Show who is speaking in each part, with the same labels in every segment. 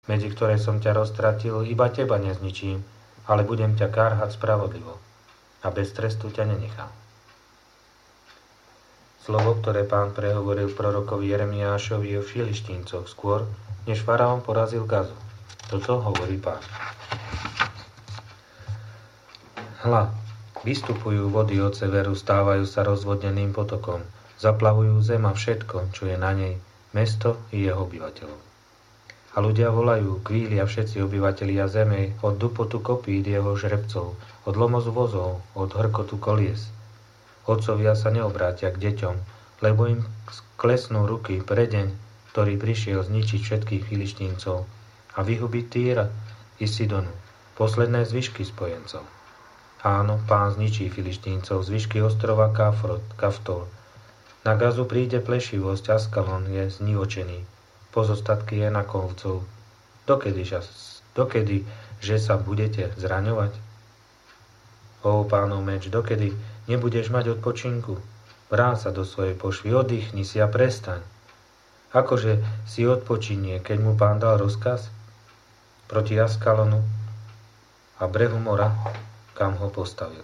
Speaker 1: medzi ktoré som ťa roztratil, iba teba nezničím, ale budem ťa kárhať spravodlivo a bez trestu ťa nenechám. Slovo, ktoré Pán prehovoril prorokovi Jeremiášovi o Filištíncoch skôr, než faraón porazil Gazu. Toto hovorí Pán. Hľa, vystupujú vody od severu, stávajú sa rozvodneným potokom, zaplavujú zem a všetko, čo je na nej, mesto i jeho obyvateľov. A ľudia volajú, kvília všetci obyvatelia zeme, od dupotu kopít jeho žrebcov, od lomozu vozov, od hrkotu kolies. Otcovia sa neobrátia k deťom, lebo im klesnú ruky pre deň, ktorý prišiel zničiť všetkých Filištíncov a vyhubiť Týra i Sidonu, posledné zvyšky spojencov. Áno, Pán zničí Filištíncov, zvyšky ostrova Kaftor. Na Gazu príde plešivosť, Askalon je znivočený, pozostatky Jenakovcov. Dokedy, že sa budete zraňovať? Ó, Pánov meč, dokedy nebudeš mať odpočinku? Vráť sa do svojej pošvy, oddychni si a prestaň. Akože si odpočinie, keď mu Pán dal rozkaz? Proti Askalonu a brehu mora, kam ho postavil.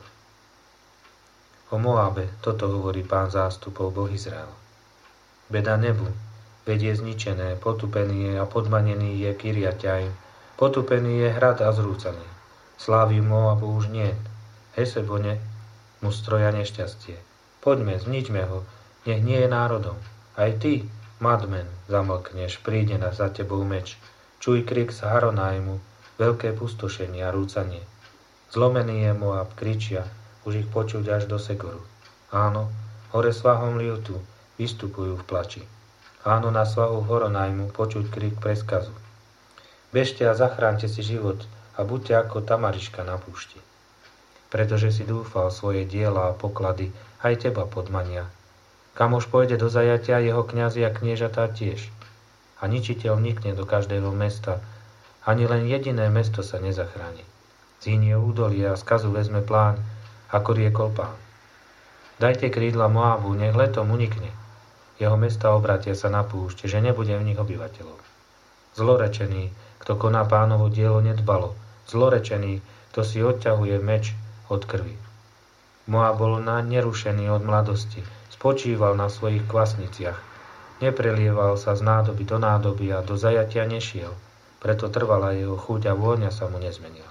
Speaker 1: O Moabe toto hovorí Pán zástupov, Boh Izrael. Beda nebu, veď je zničené, potupený je a podmanený je Kiriatjaim, potupený je hrad a zrúcaný. Slávy Moabu už niet, Hesebone mu stroja nešťastie. Poďme, zničme ho, nech nie je národom. Aj ty, Madmen, zamlkneš, príde za tebou meč. Čuj krik z Haronajmu, veľké pustošenie a rúcanie. Zlomený je Moab, kričia, už ich počuť až do Segoru. Áno, hore svahom Liutu vystupujú v plači. Áno, na svahu Horonajmu počuť krik preskazu. Bežte a zachránte si život a buďte ako tamariška na púšti. Pretože si dúfal svoje diela a poklady, aj teba podmania. Kamož pôjde do zajatia, jeho kňazi a kniežatá tiež. A ničiteľ nikne do každého mesta, ani len jediné mesto sa nezachráni. Zínie údolie a skazu vezme pláň, ako riekol Pán. Dajte krídla Moabu, nech letom unikne. Jeho mesta obratia sa na púšť, že nebude v nich obyvateľov. Zlorečený, kto koná Pánovo dielo nedbalo. Zlorečený, kto si odťahuje meč od krvi. Moab bol nerušený od mladosti, spočíval na svojich kvasniciach. Neprelieval sa z nádoby do nádoby a do zajatia nešiel, preto trvala jeho chuť a vôňa sa mu nezmenila.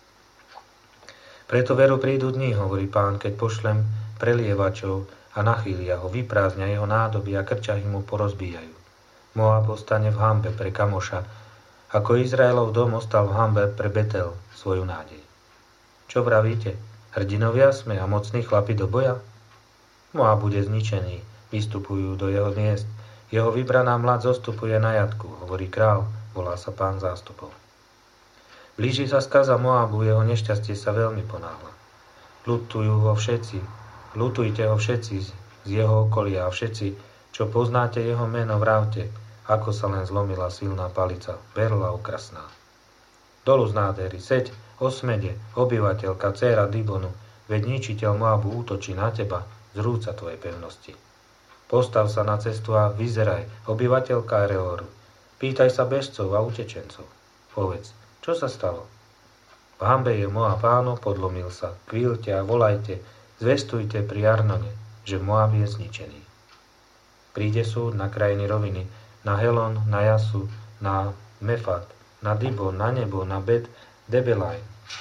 Speaker 1: Preto veru prídu dni, hovorí Pán, keď pošlem prelievačov a nachýlia ho, vyprázdňa jeho nádoby a krčahy mu porozbíjajú. Moab ostane v hanbe pre kamoša, ako Izraelov dom ostal v hanbe pre Betel, svoju nádej. Čo vravíte? Hrdinovia sme a mocní chlapi do boja? Moab bude zničený, vystupujú do jeho miest. Jeho vybraná mlad zostupuje na jatku, hovorí král, volá sa Pán zástupov. Blíži sa skaza Moabu, jeho nešťastie sa veľmi ponáhla. Lutujte ho všetci z jeho okolia a všetci, čo poznáte jeho meno, vravte, ako sa len zlomila silná palica, berla okrasná. Dolu z nádhery, seď, osmede, obyvateľka, dcéra Dibonu, veď ničiteľ Moabu útočí na teba, zrúca tvoje pevnosti. Postav sa na cestu a vyzeraj, obyvateľka Areoru. Pýtaj sa bežcov a utečencov. Povedz, čo sa stalo? V hanbe je Moab, Áno, podlomil sa. Kvílte a volajte, zvestujte pri Arnone, že Moab je zničený. Príde súd na krajiny roviny, na Helon, na Jasu, na Mefat, na Dibon, na nebo, na Bet Debelaj,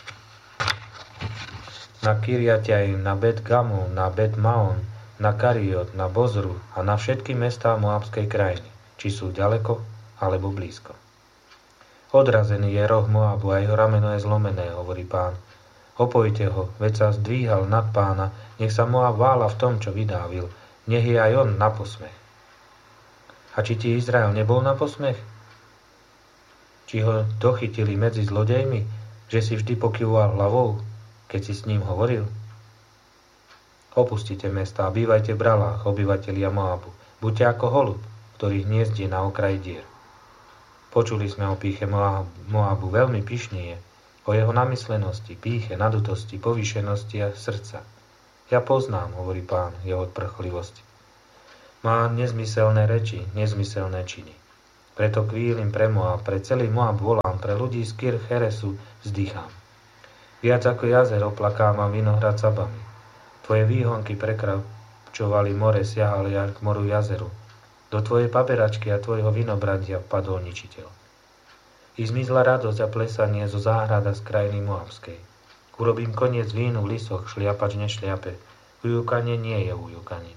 Speaker 1: na Kiriatjaim, na Bet Gamul, na Bet Maon, na Kariot, na Bozru a na všetky mestá Moabskej krajiny, či sú ďaleko alebo blízko. Odrazený je roh Moabu a jeho rameno je zlomené, hovorí Pán. Opojte ho, veď sa zdvíhal nad Pána, nech sa Moab vála v tom, čo vydávil, nech je aj on na posmech. A či ti Izrael nebol na posmech? Či ho dochytili medzi zlodejmi, že si vždy pokyvoval hlavou, keď si s ním hovoril? Opustite mesta a bývajte v bralách, obyvatelia Moabu. Buďte ako holub, ktorý hniezdí na okraji dier. Počuli sme o pýche Moabu, veľmi pyšný je, o jeho namyslenosti, pýche, nadutosti, povýšenosti a srdca. Ja poznám, hovorí Pán, jeho odprchlivosť. Má nezmyselné reči, nezmyselné činy. Preto kvílim pre Moab, pre celý Moab volám, pre ľudí z Kir Cheresu vzdychám. Viac ako jazer oplakávam vinohrad Sabami. Tvoje výhonky prekračovali more, siahali až k moru jazeru. Do tvojej paberačky a tvojho vinobradia vpadol ničiteľ. I zmizla radosť a plesanie zo záhrada z krajiny Moabskej. Urobím koniec vínu v lisoch, šliapač nešliape. Ujúkanie nie je ujúkaním.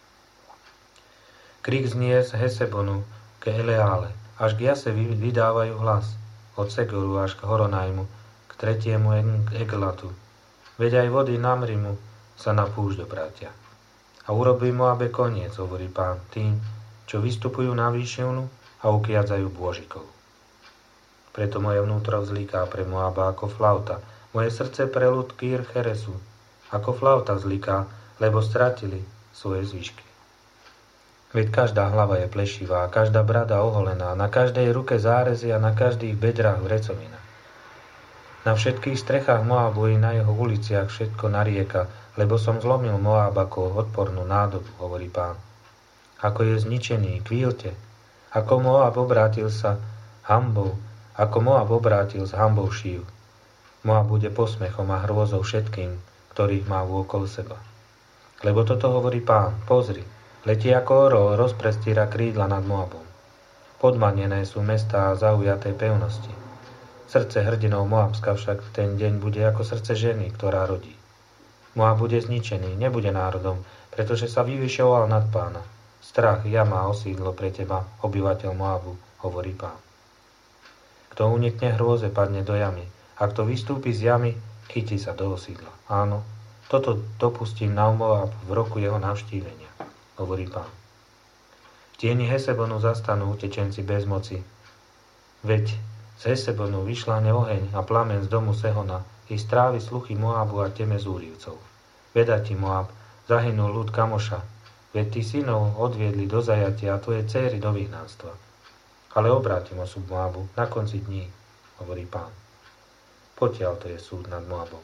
Speaker 1: Krik znie z Hesebonu k Eleále, až k Jase vydávajú hlas, od Segoru až k Horonajmu, k tretiemu Eglatu. Veď aj vody Namrimu sa na púšť obrátia. A urobí Moabe koniec, hovorí Pán, tým, čo vystupujú na výšivnu a ukiadzajú bôžikov. Preto moje vnútro vzliká pre Moaba ako flauta, moje srdce pre ľud Kir Cheresu, ako flauta vzliká, lebo stratili svoje zvyšky. Veď každá hlava je plešivá, každá brada oholená, na každej ruke zárezy a na každých bedrách vrecovina. Na všetkých strechách Moabu i na jeho uliciach všetko narieka, lebo som zlomil Moab ako odpornú nádobu, hovorí Pán. Ako je zničený, kvílte, ako Moab obrátil sa hanbou, ako Moab obrátil s hanbou šíju. Moab bude posmechom a hrôzou všetkým, ktorých má vôkol seba. Lebo toto hovorí Pán, pozri, letí ako orol, rozprestíra krídla nad Moabom. Podmanené sú mestá a zaujaté pevnosti. Srdce hrdinov Moabska však ten deň bude ako srdce ženy, ktorá rodí. Moab bude zničený, nebude národom, pretože sa vyvyšoval nad Pána. Strach, jama a osídlo pre teba, obyvateľ Moabu, hovorí Pán. Kto unikne hrôze, padne do jamy, a kto vystúpi z jamy, chytí sa do osídla. Áno, toto dopustím na Moab v roku jeho navštívenia, hovorí Pán. V tieni Hesebonu zastanú utečenci bez moci. Veď z Hesebonu vyšláne oheň a plamen z domu Sehona i strávi sluchy Moabu a teme Zúrivcov. Veda ti, Moab, zahynul ľud Kamoša, veď tí synov odviedli do zajatia a tvoje céry do vyhnanstva. Ale obrátim osud Moabu na konci dní, hovorí Pán. Potiaľ to je súd nad Moabom.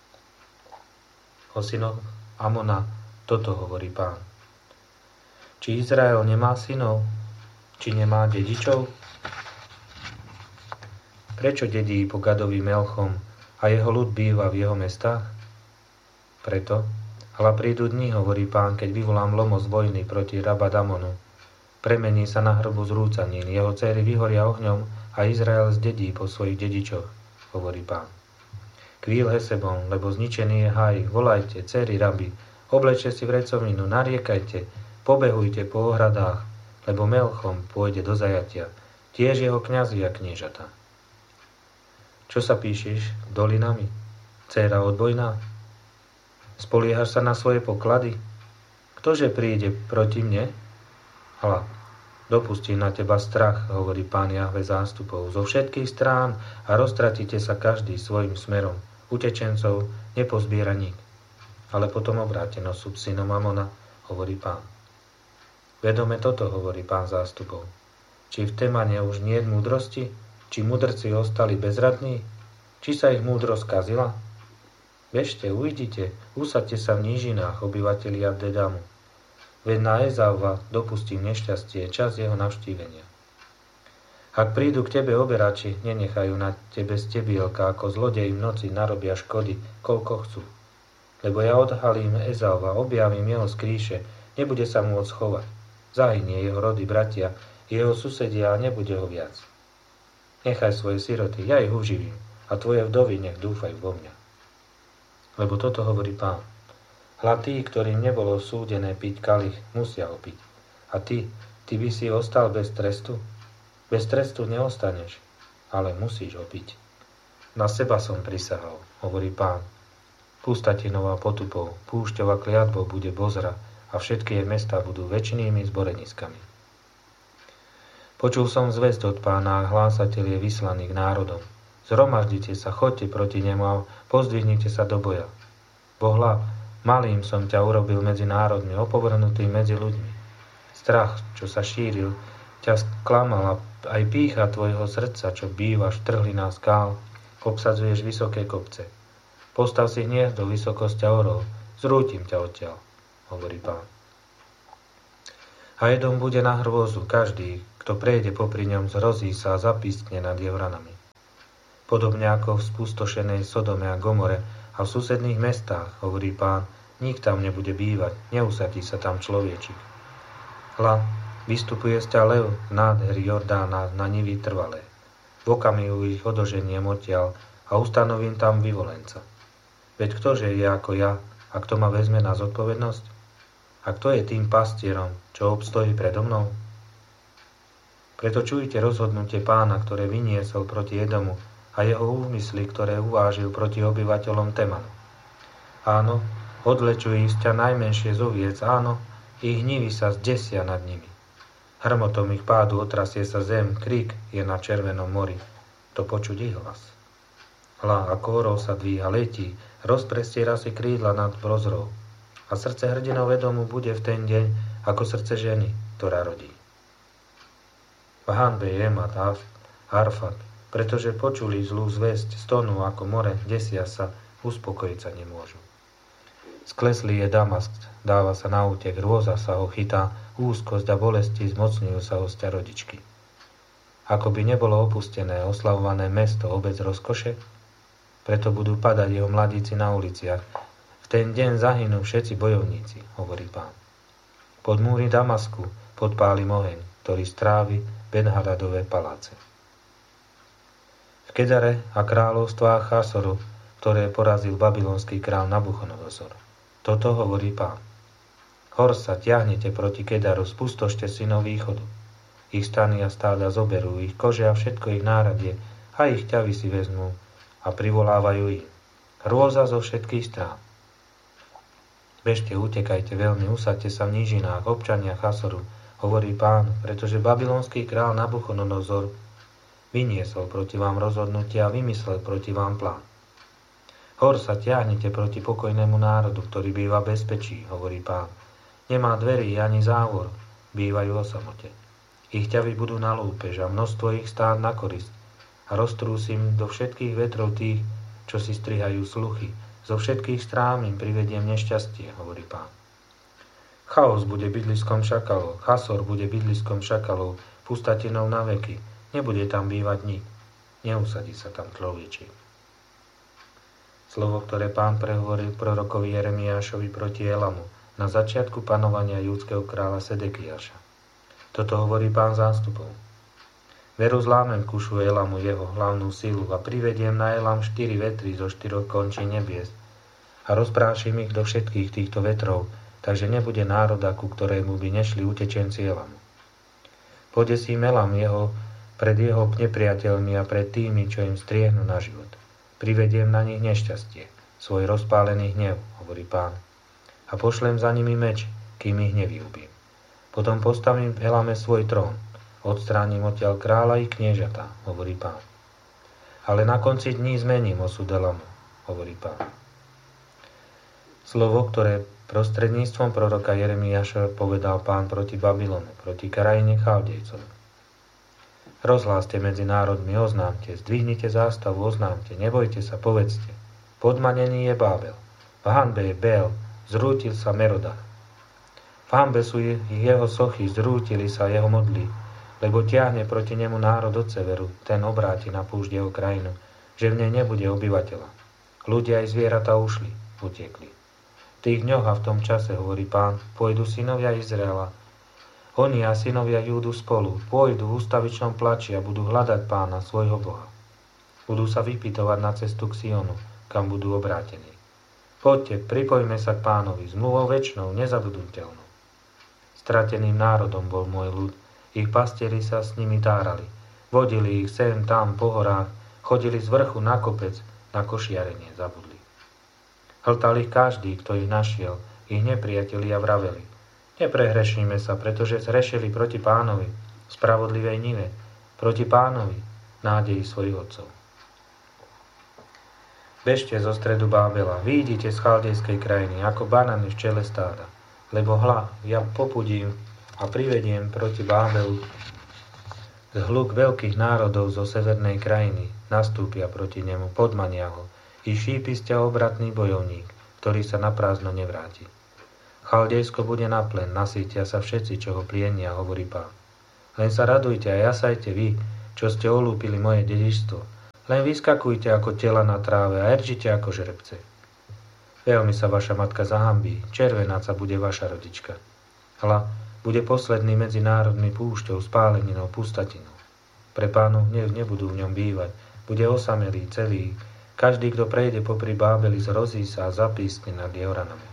Speaker 1: O synoch Amona toto hovorí Pán. Či Izrael nemá synov? Či nemá dedičov? Prečo dedí po Gadovi Melchom a jeho ľud býva v jeho mestách? Preto, ale prídu dni, hovorí Pán, keď vyvolám lomos vojny proti Rabadamonu. Premení sa na hrbu zrúcanín, jeho céry vyhoria ohňom a Izrael zdedí po svojich dedičoch, hovorí Pán. Kvíl Hesebon, lebo zničený je haj, volajte, céry raby, oblečte si vrecovinu, nariekajte, pobehujte po ohradách, lebo Melchom pôjde do zajatia, tiež jeho kňazi a kniežatá. Čo sa píšeš dolinami, dcéra odbojná? Spoliehaš sa na svoje poklady? Ktože príde proti mne? Hľa, dopustí na teba strach, hovorí Pán Jahve zástupov, zo všetkých strán a roztratíte sa každý svojim smerom. Utečencov nepozbiera nik. Ale potom obrátenosť súd synom Amona, hovorí Pán. Vedome toto hovorí Pán zástupov. Či v Temane už nie je múdrosti? Či mudrci ostali bezradní? Či sa ich múdrosť skazila? Bežte, ujdite, usaďte sa v nížinách, obyvatelia Dedamu. Veď na Ezauva dopustím nešťastie, čas jeho navštívenia. Ak prídu k tebe oberači, nenechajú na tebe stebielka, ako zlodej v noci narobia škody, koľko chcú. Lebo ja odhalím Ezauva, objavím jeho skríše, nebude sa môcť schovať. Zahynie jeho rody bratia, jeho susedia a nebude ho viac. Nechaj svoje siroty, ja ich uživím, a tvoje vdovy nech dúfajú vo mňa. Lebo toto hovorí Pán. Hľa tí, ktorým nebolo súdené piť kalich, musia ho piť. A ty by si ostal bez trestu? Bez trestu neostaneš, ale musíš ho piť. Na seba som prisahal, hovorí Pán. Pustatinová potupou, púšťová kliatbou bude Bozra a všetky jej mestá budú väčšnými zboreniskami. Počul som zvesť od Pána a hlásateľ je vyslaný k národom. Zhromaždite sa, choďte proti nemu a pozdvihnite sa do boja. Bohla, malým som ťa urobil medzi národmi, opovrhnutý medzi ľuďmi. Strach, čo sa šíril, ťa sklamala aj pýcha tvojho srdca, čo bývaš v trhlinách skál, obsadzuješ vysoké kopce. Postav si hniezdo vysokosťa orov, zrútim ťa odtiaľ, hovorí Pán. A Edom bude na hrôzu, každý, Kto prejde popri ňom, zhrozí sa a zapískne nad jeho ranami. Podobne ako v spustošenej Sodome a Gomore a v susedných mestách, hovorí Pán, nik tam nebude bývať, neusadí sa tam človečík. Hľa, vystupuje z ťa lev z nádhery Jordána na nivy trvalé. V okamihu ich odoženiem odtiaľ a ustanovím tam vyvolenca. Veď ktože je ako ja a kto ma vezme na zodpovednosť? A kto je tým pastierom, čo obstojí predo mnou? Preto čujte rozhodnutie Pána, ktoré vyniesol proti Edomu a jeho úmysly, ktoré uvážil proti obyvateľom Temanu. Áno, odlečujú ich ťa najmenšie z oviec, áno, ich hnivy sa zdesia nad nimi. Hrmotom ich pádu otrasie sa zem, krík je na červenom mori, to počuť ich hlas. Hľa, ako orol sa dvíha, letí, rozprestiera si krídla nad prozrou. A srdce hrdinov Edomu bude v ten deň ako srdce ženy, ktorá rodí. V hanbe je Emat a Arfad, pretože počuli zlú zvesť, stonú ako more, desia sa, uspokojiť sa nemôžu. Skleslý je Damask, dáva sa na útek, hrôza sa ho chytá, úzkosť a bolesti zmocňujú sa hostia rodičky. Ako by nebolo opustené, oslavované mesto, obec rozkoše, preto budú padať jeho mladíci na uliciach. V ten deň zahynú všetci bojovníci, hovorí Pán. Pod múry Damasku podpálim oheň, ktorý strávi Ben-Hadadové paláce. V Kedare a kráľovstvách Chasoru, ktoré porazil babylonský král Nabuchodonozor. Toto hovorí Pán. Hor sa tiahnete proti Kedaru, spustošte synov východu. Ich stany a stáda zoberú, ich kože a všetko ich náradie, a ich ťavy si vezmú a privolávajú ich. Hrôza zo všetkých strán. Bežte, utekajte veľmi, usaďte sa v nížinách, občania Chasoru, hovorí Pán, pretože babylonský král Nabuchodonozor vyniesol proti vám rozhodnutie a vymyslel proti vám plán. Hor sa tiahnete proti pokojnému národu, ktorý býva v bezpečí, hovorí Pán. Nemá dverí ani závor, bývajú o samote. Ich ťavy budú na lúpež a množstvo ich stád na korist a roztrúsim do všetkých vetrov tých, čo si strihajú sluchy. Zo všetkých strán im privediem nešťastie, hovorí Pán. Chaos bude bydliskom šakalov, Chasor bude bydliskom šakalov, pustatinou na veky, nebude tam bývať nik, neusadí sa tam človečík. Slovo, ktoré Pán prehovoril prorokovi Jeremiášovi proti Elamu na začiatku panovania júdskeho kráľa Sedekiáša. Toto hovorí Pán zástupov. Veru zlámem kušu Elamu jeho hlavnú silu a privediem na Elam 4 vetry zo 4 končín nebies a rozprášim ich do všetkých týchto vetrov, takže nebude národa, ku ktorému by nešli utečenci Elamu. Podesím Elam pred jeho nepriateľmi a pred tými, čo im striehnú na život. Privediem na nich nešťastie, svoj rozpálený hnev, hovorí Pán, a pošlem za nimi meč, kým ich nevyhubím. Potom postavím v Elame svoj trón, odstránim odtiaľ kráľa i kniežatá, hovorí Pán. Ale na konci dní zmením osud Elamu, hovorí Pán. Slovo, ktoré prostredníctvom proroka Jeremiáša povedal Pán proti Babylonu, proti krajine Chaldejcov. Rozhláste medzi národmi, oznámte, zdvihnite zástavu, oznámte, nebojte sa, povedzte. Podmanený je Bábel, v hanbe je Bél, zrútil sa Merodach. V hanbe sú jeho sochy, zrútili sa jeho modlí, lebo tiahne proti nemu národ od severu, ten obráti na púšť jeho krajinu, že v nej nebude obyvateľa. Ľudia aj zvieratá ušli, utiekli. V tých dňoch a v tom čase, hovorí Pán, pôjdu synovia Izraela. Oni a synovia Júdu spolu pôjdu v ústavičnom plači a budú hľadať Pána, svojho Boha. Budú sa vypytovať na cestu k Sionu, kam budú obrátení. Poďte, pripojme sa k Pánovi, zmluvou večnou, nezabudnutelnou. Strateným národom bol môj ľud, ich pastieri sa s nimi tárali. Vodili ich sem, tam, po horách, chodili z vrchu na kopec, na košiarenie zabudli. Hltal ich každý, kto ich našiel, ich nepriatelia vraveli. Neprehrešíme sa, pretože zhrešili proti Pánovi, spravodlivej nive, proti Pánovi, nádeji svojich otcov. Bežte zo stredu Bábela, výjdite z chaldejskej krajiny, ako banany v čele stáda, lebo hľa, ja popudím a privediem proti Bábelu zhluk veľkých národov zo severnej krajiny, nastúpia proti nemu, podmania ho, i šípisťa obratný bojovník, ktorý sa na prázdno nevráti. Chaldejsko bude na plen, nasýtia sa všetci, čo ho plienia, hovorí Pán. Len sa radujte a jasajte vy, čo ste olúpili moje dedičstvo. Len vyskakujte ako tela na tráve a eržite ako žrebce. Veľmi sa vaša matka zahambí, červenáca bude vaša rodička. Hľa, bude posledný medzi národmi púšťou, spáleninou, pustatinou. Pre Pánov hnev nebudú v ňom bývať, bude osamelý, celý. Každý, kto prejde popri Bábeli, zrozí sa a zapískne nad jeho ranami.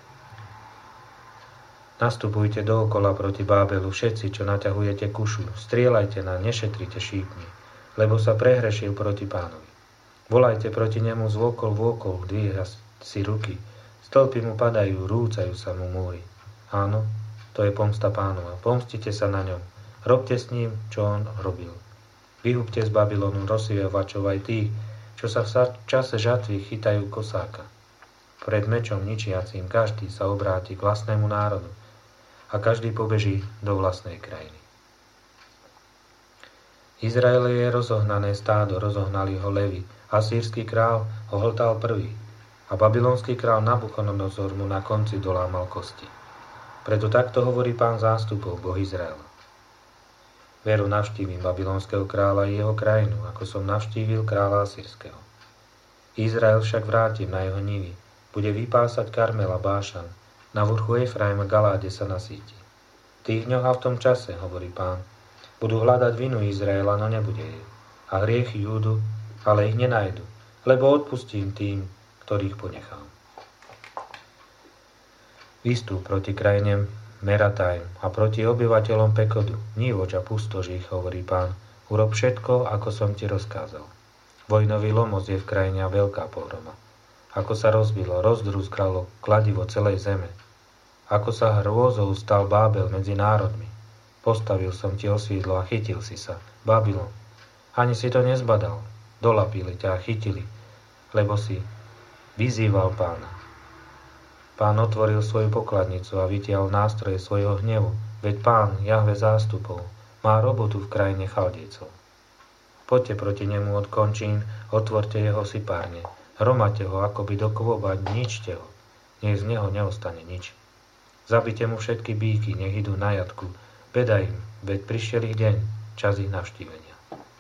Speaker 1: Nastupujte dookola proti Bábelu všetci, čo naťahujete kušu, strieľajte na, nešetrite šípmi, lebo sa prehrešil proti Pánovi. Volajte proti nemu z vôkol vôkol, dvíha si ruky, stĺpy mu padajú, rúcajú sa mu múry. Áno, to je pomsta Pánova, pomstite sa na ňom, robte s ním, čo on robil. Vyhubte z Babylonu rozsievačov aj tých, čo sa v čase žatvy chytajú kosáka. Pred mečom ničiacím každý sa obráti k vlastnému národu a každý pobeží do vlastnej krajiny. Izrael je rozohnané stádo, rozohnali ho levy, asýrsky král ho hltal prvý a babylonský král Nabuchodonozor mu na konci dolámal kosti. Preto takto hovorí Pán zástupov, Boh Izraela. Veru navštívim babylonského kráľa i jeho krajinu, ako som navštívil kráľa asýrskeho. Izrael však vrátim na jeho nivy, bude vypásať Karmel a Bášan, na vrchu Efraima Galáde sa nasíti. V tých dňoch a v tom čase, hovorí Pán, budú hľadať vinu Izraela, no nebude jej, a hriechy Júdu, ale ich nenajdu, lebo odpustím tým, ktorých ponechám. Výstup proti krajine Meratajm a proti obyvateľom Pekodu, nívoč a pustož ich, hovorí Pán, urob všetko, ako som ti rozkázal. Vojnový lomos je v krajine a veľká pohroma. Ako sa rozbilo, rozdrúskalo kladivo celej zeme. Ako sa hrôzou stal Bábel medzi národmi. Postavil som ti osídlo a chytil si sa, Babylon. Ani si to nezbadal. Dolapili ťa a chytili, lebo si vyzýval Pána. Pán otvoril svoju pokladnicu a vytiahol nástroje svojho hnevu, veď Pán, Jahve zástupov, má robotu v krajine Chaldejcov. Poďte proti nemu od končín, otvorte jeho sypárne, hromadte ho akoby do kôba, ničte ho, nech z neho neostane nič. Zabite mu všetky bíky, nech idú na jatku, beda im, veď prišiel ich deň, čas ich navštívenia.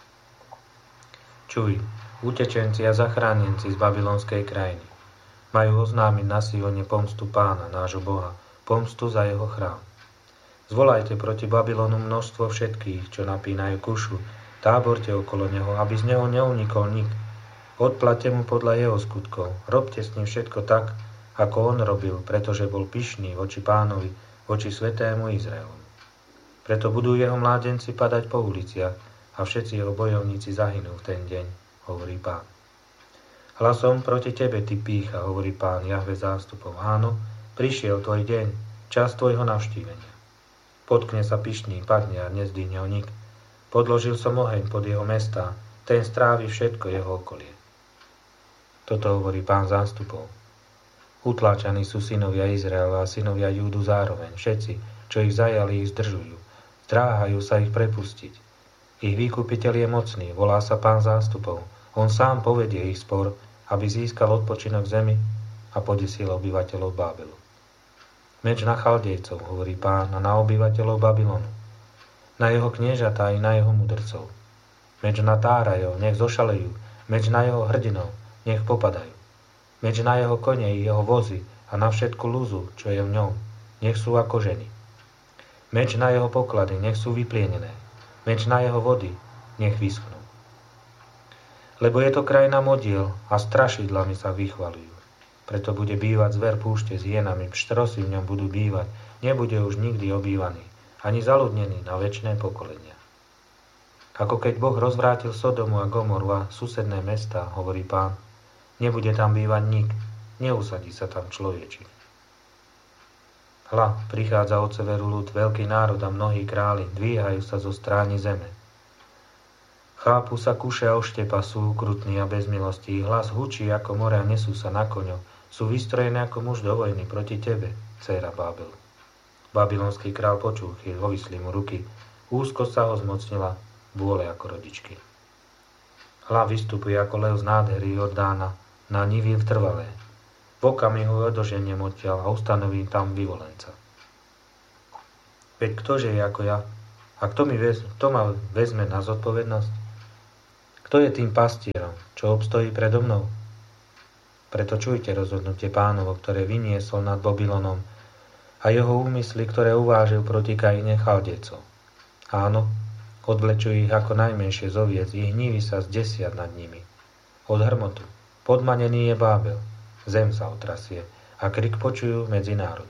Speaker 1: Čuj, utečenci a zachránenci z babylonskej krajiny, majú oznámiť na Sione pomstu Pána, nášho Boha, pomstu za jeho chrám. Zvolajte proti Babylonu množstvo všetkých, čo napínajú kušu, táborte okolo neho, aby z neho neunikol nik. Odplatte mu podľa jeho skutkov, robte s ním všetko tak, ako on robil, pretože bol pyšný voči Pánovi, voči svätému Izraelu. Preto budú jeho mládenci padať po uliciach a všetci jeho bojovníci zahynú v ten deň, hovorí Pán. Hlasom proti tebe, ty pýcha, hovorí Pán, Jahve zástupov. Áno, prišiel tvoj deň, čas tvojho navštívenia. Potkne sa pyšný, padne a nezdvihne ho nik. Podložil som oheň pod jeho mestá, ten strávi všetko jeho okolie. Toto hovorí Pán zástupov. Utláčaní sú synovia Izraela a synovia Júdu zároveň. Všetci, čo ich zajali, ich zdržujú. Zdráhajú sa ich prepustiť. Ich vykupiteľ je mocný, volá sa Pán zástupov. On sám povedie ich spor, aby získal odpočinok v zemi a podesil obyvateľov Bábelu. Meč na Chaldejcov, hovorí Pán, a na obyvateľov Babylonu. Na jeho kniežatá i na jeho mudrcov. Meč na Tárajov, nech zošalejú. Meč na jeho hrdinov, nech popadajú. Meč na jeho kone i jeho vozy a na všetku luzu, čo je v ňom, nech sú ako ženy. Meč na jeho poklady, nech sú vyplienené. Meč na jeho vody, nech vyschnú. Lebo je to krajina modiel a strašidlami sa vychvalujú. Preto bude bývať zver púšte s hienami, pštrosy v ňom budú bývať, nebude už nikdy obývaný, ani zaludnený na večné pokolenia. Ako keď Boh rozvrátil Sodomu a Gomoru a susedné mestá, hovorí Pán, nebude tam bývať nik, neusadí sa tam človečik. Hľa, prichádza od severu ľud, veľký národ a mnohí králi, dvíhajú sa zo stráni zeme. Chápu sa kuše a oštepa, sú ukrutní a bez milosti, ich hlas hučí ako more a nesú sa na koňoch, sú vystrojené ako muž do vojny proti tebe, dcéra Bábel. Babylonský král počul, keď hovisli mu ruky, úzkosť sa ho zmocnila, bôle ako rodičky. Hľa vystupuje ako lev z nádhery Jordána, na nivy trvalé. V okamihu odoženiem odtiaľ a ustanovím tam vyvolenca. Veď ktože je ako ja? A kto ma vezme na zodpovednosť? Kto je tým pastierom, čo obstojí predo mnou? Preto čujte rozhodnutie Pánovo, ktoré vyniesol nad Babylonom a jeho úmysly, ktoré uvážil proti Kaine Chaldejcov. Áno, odvlečú ich ako najmenšie z oviec, ich hnívy sa zdesia nad nimi. Od hrmotu podmanený je Bábel, zem sa otrasie a krik počujú medzi národmi.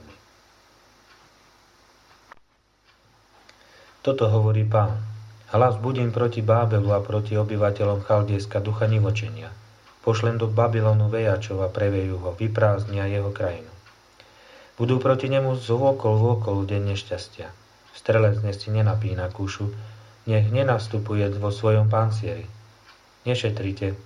Speaker 1: Toto hovorí Pán. Hlas budím proti Bábelu a proti obyvateľom Chaldejska ducha nivočenia. Pošlem do Babylonu vejačov a prevejú ho, vyprázdnia jeho krajinu. Budú proti nemu zvôkol v deň nešťastia. Strelec dnes si nenapína kušu, nech nenastupuje vo svojom pancieri. Nešetrite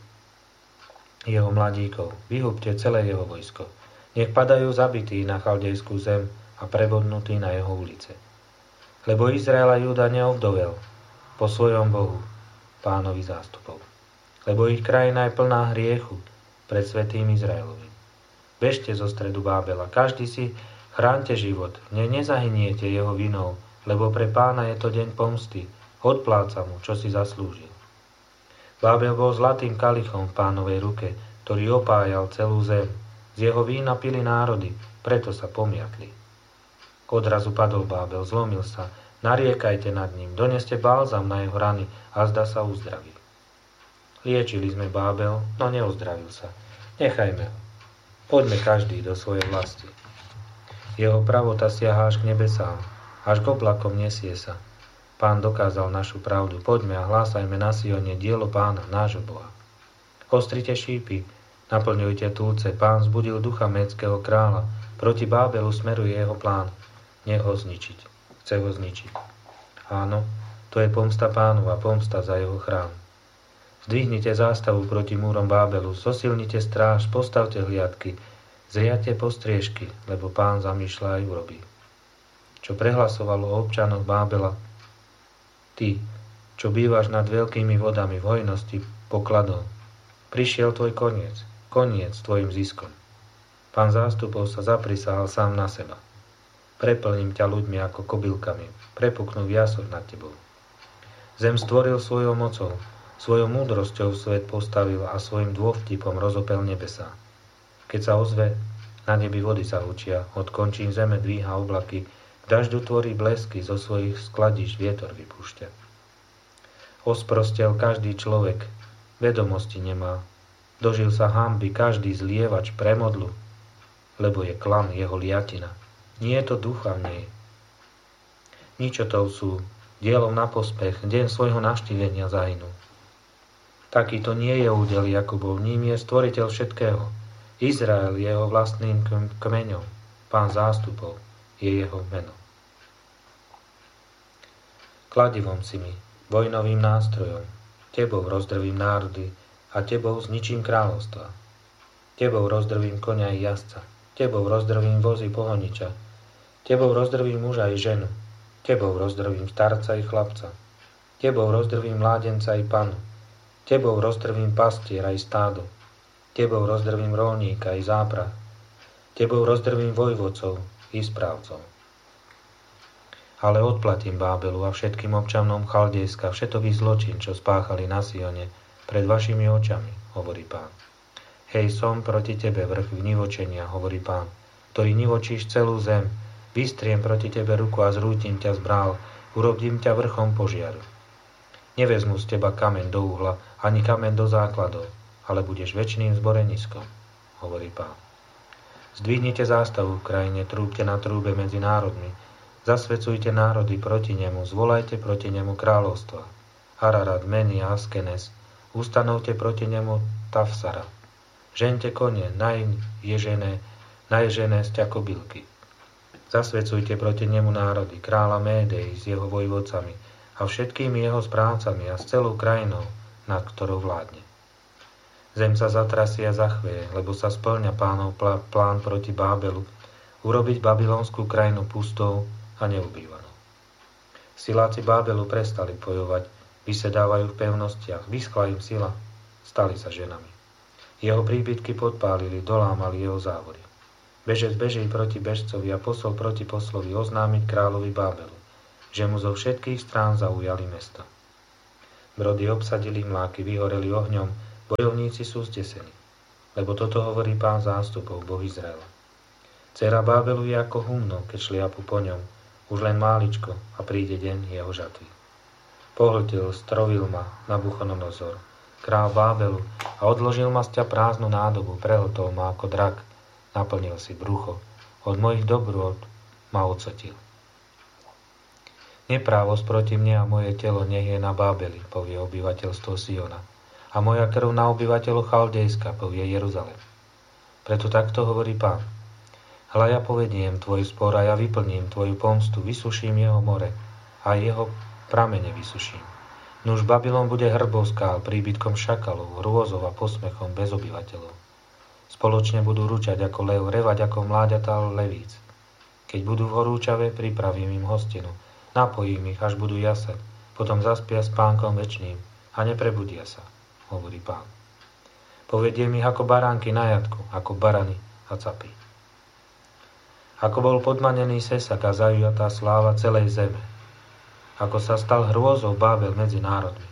Speaker 1: jeho mladíkov, vyhubte celé jeho vojsko. Nech padajú zabití na chaldejskú zem a prevodnutí na jeho ulice. Lebo Izrael a Júda neovdovel po svojom Bohu, Pánovi zástupov. Lebo ich krajina je plná hriechu pred svätým Izraelovým. Bežte zo stredu Bábela, každý si chránte život, nezahyniete jeho vinou, lebo pre Pána je to deň pomsty, odpláca mu, čo si zaslúžil. Bábel bol zlatým kalichom v Pánovej ruke, ktorý opájal celú zem. Z jeho vína pili národy, preto sa pomiatli. Odrazu padol Bábel, zlomil sa, nariekajte nad ním, doneste bálzam na jeho rany a zda sa uzdraví. Liečili sme Bábel, no neozdravil sa. Nechajme ho. Poďme každý do svojej vlasti. Jeho pravota siahá až k nebesám, až k oblakom nesie sa. Pán dokázal našu pravdu, poďme a hlásajme na Sione dielo Pána, nášho Boha. Ostrite šípy, naplňujte túlce, Pán zbudil ducha Médskeho kráľa, proti Bábelu smeruje jeho plán. Nech ho zničiť. Chce ho zničiť. Áno, to je pomsta Pánova, pomsta za jeho chrám. Zdvihnite zástavu proti múrom Bábelu, zosilnite stráž, postavte hliadky, zriadte postriežky, lebo Pán zamýšľa aj urobí. Čo prehlasovalo o občanoch Bábela, ty, čo bývaš nad veľkými vodami v hojnosti pokladov, prišiel tvoj koniec tvojim ziskom. Pán zástupov sa zaprisahal sám na seba. Preplním ťa ľuďmi ako kobylkami, prepuknú v jasoch nad tebou. Zem stvoril svojou mocou, svojou múdrosťou svet postavil a svojim dôvtipom rozopel nebesá. Keď sa ozve, na nebi vody sa hučia, od končín zeme dvíha oblaky, k dažďu tvorí blesky, zo svojich skladíš vietor vypúšťa. Osprostel každý človek, vedomosti nemá, dožil sa hanby každý zlievač premodlu, lebo je klam jeho liatina. Nie je to ducha v nej. Ničotov sú, dielom na pospech, deň svojho navštívenia zahynú. Takýto nie je údel Jakubov, ním je stvoriteľ všetkého. Izrael je jeho vlastným kmeňom, Pán zástupov je jeho meno. Kladivom si mi, vojnovým nástrojom, tebou rozdrvím národy a tebou zničím kráľovstva. Tebou rozdrvím koňa i jazdca, tebou rozdrvím vozy pohoniča, tebou rozdrvím muža i ženu, tebou rozdrvím starca i chlapca, tebou rozdrvím mládenca i panu, tebou rozdrvím pastiera i stádo, tebou rozdrvím rolníka i záprah, tebou rozdrvím vojvodcov i správcov. Ale odplatím Bábelu a všetkým občanom Chaldejska všetový zločin, čo spáchali na Sione pred vašimi očami, hovorí Pán. Hej, som proti tebe vrch nivočenia, hovorí Pán, ktorý nivočíš celú zem. Vystriem proti tebe ruku a zrútim ťa z brál, urobím ťa vrchom požiaru. Nevezmu z teba kameň do uhla, ani kameň do základov, ale budeš večným zboreniskom, hovorí Pán. Zdvihnite zástavu v krajine, trúbte na trúbe medzi národmi, zasvecujte národy proti nemu, zvolajte proti nemu kráľovstva. Ararat, Meni a Askenes, ustanovte proti nemu Tafsara. Žente kone, naježené sťa kobylky. Zasvecujte proti nemu národy, kráľa Médei s jeho vojvodcami a všetkými jeho správcami a s celou krajinou, nad ktorou vládne. Zem sa zatrasie a zachveje, lebo sa spĺňa Pánov plán proti Bábelu, urobiť babylonskú krajinu pustou a neubývanou. Siláci Bábelu prestali bojovať, vysedávajú v pevnostiach, vyschla im sila, stali sa ženami. Jeho príbytky podpálili, dolámali jeho závory. Bežec beží proti bežcovi a posol proti poslovi oznámiť kráľovi Bábelu. že mu zo všetkých strán zaujali mesto. Brody obsadili, mláky vyhoreli ohňom, bojovníci sú zdesení. Lebo toto hovorí Pán zástupov, Boh Izraela. Dcera Bábelu je ako humno, keď šliapu po ňom, už len máličko a príde deň jeho žatvy. Pohltil, strovil ma Nabuchodonozor, král Bábelu, a odložil ma z ťa prázdnu nádobu, prehltol ma ako drak, naplnil si brucho, od mojich dobrôt ma odsotil. Neprávosť proti mne a moje telo nech je na Bábeli, povie obyvateľstvo Siona, a moja krv na obyvateľu Chaldejska, povie Jeruzalem. Preto takto hovorí Pán. Hľa ja povediem tvoj spor a ja vyplním tvoju pomstu, vysuším jeho more a jeho pramene vysuším. Nuž Babylon bude hrbou skál, príbytkom šakalov, hrôzov a posmechom bez obyvateľov. Spoločne budú ručať ako lev, revať ako mláďatá levíc. Keď budú v horúčave, pripravím im hostinu, napojím ich, až budú jasať, potom zaspia spánkom večným a neprebudia sa, hovorí Pán. Povediem ich ako baránky na jatku, ako barany a capy. Ako bol podmanený sesak a zaujatá sláva celej zeme, ako sa stal hrôzou Bábel medzi národmi.